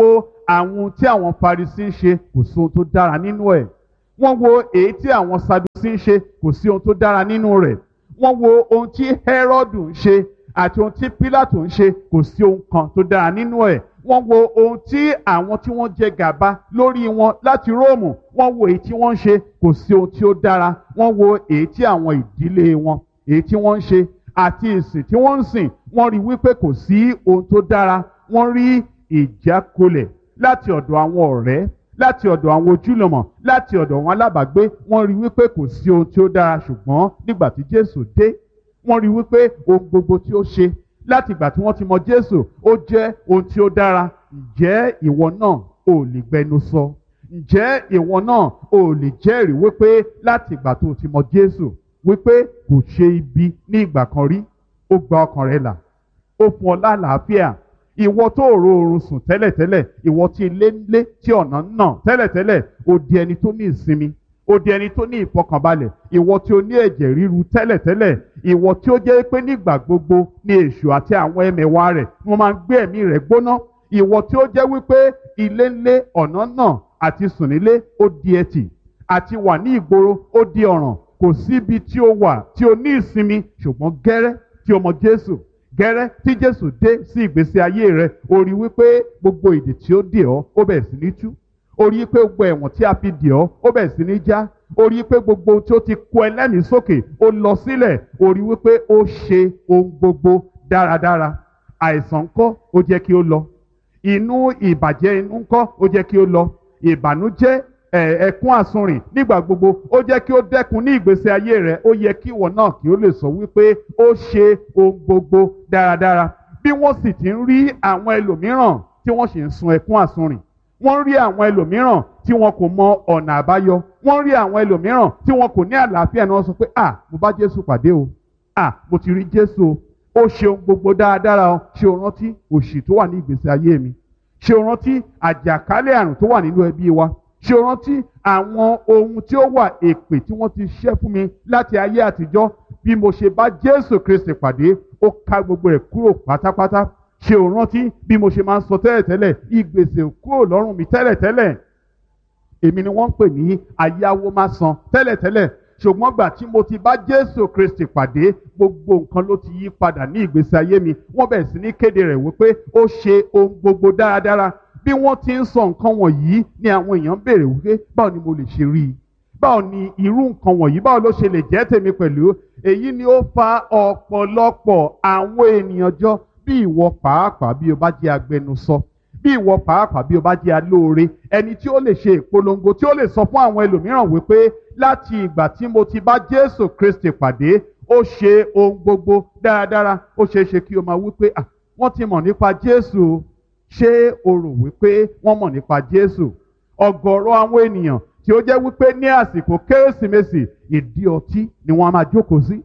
àwọn tí àwọn Farisí ń ṣe kò sí ohun tó dára nínú ẹ̀. Wọ́n wo èyí tí àwọn Sadusí ń ṣe kò sí ohun tó dára nínú rẹ̀. Wọ́n wo ohun tí Hẹ́rọ́dù ń ṣe àti ohun tí Pílátù ń ṣe kò sí ohun kan tó dára nínú ẹ̀. Wọ́n wo ohun tí àwọn tí wọ́n jẹ gàba lórí wọn láti Róòmù, wọ́n wo èyí tí wọ́n ń ṣe kò sí ohun tí ó dára. Wọ́n wo èyí tí àwọn ìdílé wọn èyí tí wọ́n ń ṣe àti ìsìn tí wọ́n ń sìn, wọ́n rí wípé kò sí ohun tó dára. Wọ́n rí ìjákulẹ̀ láti ọ̀dọ̀ àwọn ọ̀rẹ́, láti ọ̀dọ̀ àwọn ojúlùmọ̀, láti ọ̀dọ̀ àwọn alábàágbé. Wọ́n rí wípé kò sí ohun tí ó dára, ṣùgbọ́n nígbà tí Jésù dé, wọ́n rí wípé ohun gbogbo tí ó ṣe láti ìgbà tí wọ́n ti mọ Jésù ó jẹ́ ohun tí ó dára. Ǹjẹ́ ìwọ náà ò lè gbẹnu sọ? Ǹjẹ́ ìwọ náà ò lè jẹ́rìí wípé láti ìgbà tó ti mọ Jésù wípé kò ṣe ibi ní ìgbà kan rí, ó gba ọkàn rẹ là, ó fún ọ lálàáfíà? Ìwọ tó ro oorun sùn tẹ́lẹ̀tẹ́lẹ̀, ìwọ tí ilé ń lé tí ọ̀nà ń nà tẹ́lẹ̀tẹ́lẹ̀, ó di ẹni tó ní ìsinmi, ó di ẹni tó ní ìfọkànbalẹ̀. Ìwọ tí ó ní ẹ̀jẹ̀ ríru tẹ́lẹ̀tẹ́lẹ̀, ìwọ tí ó jẹ́ pé nígbà gbogbo ni èṣù àti àwọn ẹmẹ̀wà rẹ̀ wọ́n máa ń gbé ẹ̀mí rẹ̀ gbóná. Ìwọ tí ó jẹ́ wípé ilé ń lé ọ̀nà ń nà àti sùn nílé ó di ẹtì, àti wà ní ìgboro ó di ọ̀ràn. Kò síbi tí ó wà tí ó ní ìsinmi, ṣùgbọ́n gẹ́rẹ́ tí o mọ Jésù, gẹ́rẹ́ tí Jésù dé sí ìgbésí ayé rẹ, ó rí wípé gbogbo ìdè tí ó dè ọ́ ó bẹ̀rẹ̀ sí ní tú. Ó rí pé gbogbo ẹ̀wọ̀n tí a fi dè ọ́ ó bẹ̀rẹ̀ sí ní já. Ó rí pé gbogbo ohun tí ó ti kó ẹlẹ́mìí sókè ó lọ sílẹ̀. Ó rí wípé ó ṣe ohun gbogbo dáradára. Àìsàn ńkọ́ ó jẹ́ kí ó lọ. Inú ìbàjẹ́ inú ńkọ́ ó jẹ́ kí ó lọ. Ìbànújẹ́ ẹ̀kún àsunrìn nígbà gbogbo ó jẹ́ kí ó dẹ́kun ní ìgbésí ayé rẹ̀. Ó yẹ kí ìwọ náà kí ó lè sọ wípé ó ṣe ohun gbogbo dáradára. Bí wọ́n sì ti ń rí àwọn ẹlòmíràn tí wọ́n sì ń sun ẹkún àsunrìn, wọ́n rí àwọn ẹlòmíràn tí wọn kò mọ ọ̀nà àbáyọ, wọ́n rí àwọn ẹlòmíràn tí wọn kò ní àlàáfíà, ni wọ́n sọ pé à mo bá Jésù pàdé o, à mo ti rí Jésù o, ó ṣe ohun gbogbo dáradára o. Ṣé o rántí òṣì tó wà ní ìgbésí ayé mi? Ṣé o rántí àjàkálẹ̀ àrùn tó wà nínú ẹbí wa? Ṣé o rántí àwọn ohun tí ó wà, èpè tí wọ́n ti ṣẹ́ fún mi láti ayé àtijọ́? Bí mo ṣe bá Jésù Kristi pàdé, ó ká gbogbo rẹ̀ kúrò pátápátá. Ṣé o rántí bí mo ṣe máa ń sọ tẹ́lẹ̀tẹ́lẹ̀, ìgbèsè kúrò lọ́rùn mi tẹ́lẹ̀tẹ́lẹ̀? Èmi ni wọ́n ń pè ní ayáwó má san tẹ́lẹ̀tẹ́lẹ̀, ṣùgbọ́n gbà tí mo ti bá Jésù Kristi pàdé, gbogbo nǹkan ló ti yí padà ní ìgbésí ayé mi. Wọ́n bẹ̀rẹ̀ sí ní kéde rẹ̀ wípé ó ṣe ohun gbogbo dáradára. Bí wọ́n ti ń sọ nǹkan wọ̀nyí ni àwọn èèyàn béèrè wípé báwo ni mo lè ṣe rí i? Báwo ni irú nǹkan wọ̀nyí, báwo ló ṣe lè jẹ́ tèmi pẹ̀lú? Èyí ni ó fa ọ̀pọ̀lọpọ̀ àwọn ènìyàn jọ. Bí ìwọ pàápàá bí o bá jẹ́ agbẹnusọ, bí ìwọ pàápàá bí o bá jẹ́ alóore, ẹni tí ó lè ṣe ìpolongo, tí ó lè sọ fún àwọn ẹlòmíràn wípé láti ìgbà tí mo ti bá Jésù Kristi pàdé, ó ṣe ohun gbogbo dáradára. Ó ṣeé ṣe kí o máa wípé à wọ́n ti mọ̀ nípa Jésù. Ṣé o rò wípé wọ́n mọ̀ nípa Jésù? Ọ̀gọ̀rọ̀ àwọn ènìyàn tí ó jẹ́ wípé ní àsìkò Kérésìmesì ìdí ọtí ni wọ́n máa jókòó sí.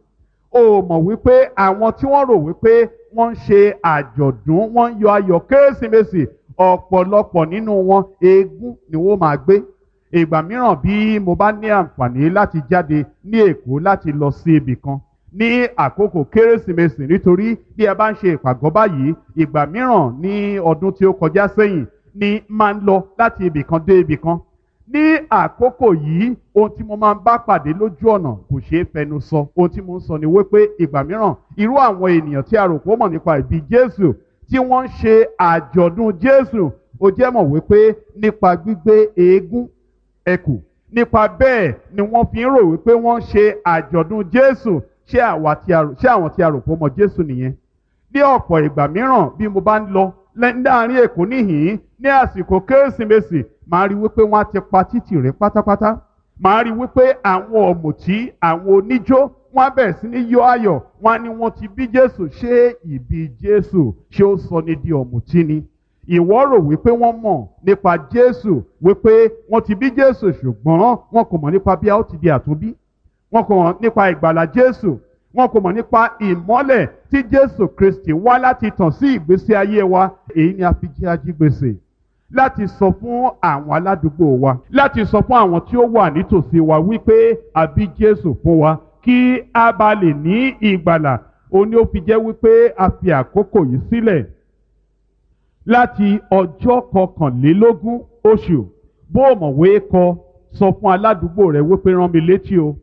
O mọ̀ wípé àwọn tí wọ́n rò wípé wọ́n ń ṣe àjọ̀dún, wọ́n ń yọ ayọ̀ Kérésìmesì, ọ̀pọ̀lọpọ̀ nínú wọn eégún ni wọ́n máa gbé. Ìgbà mìíràn bí mo bá ní àǹfààní láti jáde ní Èkó láti lọ sí ibì kan ní àkókò Kérésìmesì, nítorí bí a bá ń ṣe ìpàgọ́ báyìí, ìgbà mìíràn ní ọdún tí ó kọjá sẹ́yìn ni máa ń lọ láti ibì kan dé ibì kan. Ní àkókò yìí, ohun tí mo máa ń bá pàdé lójú ọ̀nà kò ṣeé fẹnu sọ. Ohun tí mo ń sọ ni wípé ìgbà mìíràn irú àwọn ènìyàn tí a rò pé ó mọ̀ nípa ìbí Jésù, tí wọ́n ń ṣe àjọ̀dún Jésù, ó jẹ́ mọ̀ wípé nípa gbígbé eégún, ẹkù, nípa bẹ́ẹ̀ ni wọ́n fi ń rò wípé wọ́n ń ṣe àjọ̀dún Jésù. Ṣé àwọn tí a rò pé ó mọ Jésù nìyẹn? Ní ọ̀pọ̀ ìgbà mìíràn bí mo bá ń lọ láàrin Èkó níhìn-ín ní àsìkò Kérésìmesì, màá rí wípé wọ́n á ti pa títì rẹ̀ pátápátá. Màá rí wípé àwọn ọ̀mùtí, àwọn oníjó, wọ́n á bẹ̀rẹ̀ sí ní yọ ayọ̀. Wọ́n á ní wọ́n ti bí Jésù. Ṣé ìbí Jésù ṣé ó sọ ní di ọ̀mùtí ni? Ìwọ rò wípé wọ́n mọ̀ nípa Jésù, wípé wọ́n ti bí Jésù, ṣùgbọ́n wọn kò mọ̀ nípa bí a ó ti di àtúnbí. Wọn kò mọ̀ nípa ìgbàlà Jésù. Wọn kò mọ̀ nípa ìmọ́lẹ̀ tí Jésù Kristi wá láti tàn sí ìgbésí ayé wa. Èyí ni a fi jẹ́ ajígbèsè láti sọ fún àwọn aládùúgbò wa, láti sọ fún àwọn tí ó wà nítòsí wa wípé a bí Jésù fún wa kí a bá lè ní ìgbàlà. Òun ni ó fi jẹ́ wípé a fi àkókò yìí sílẹ̀ láti ọjọ́ kọkànlélógún oṣù bó o mọ̀wé kọ sọ fún aládùúgbò rẹ wípé rán mi létí o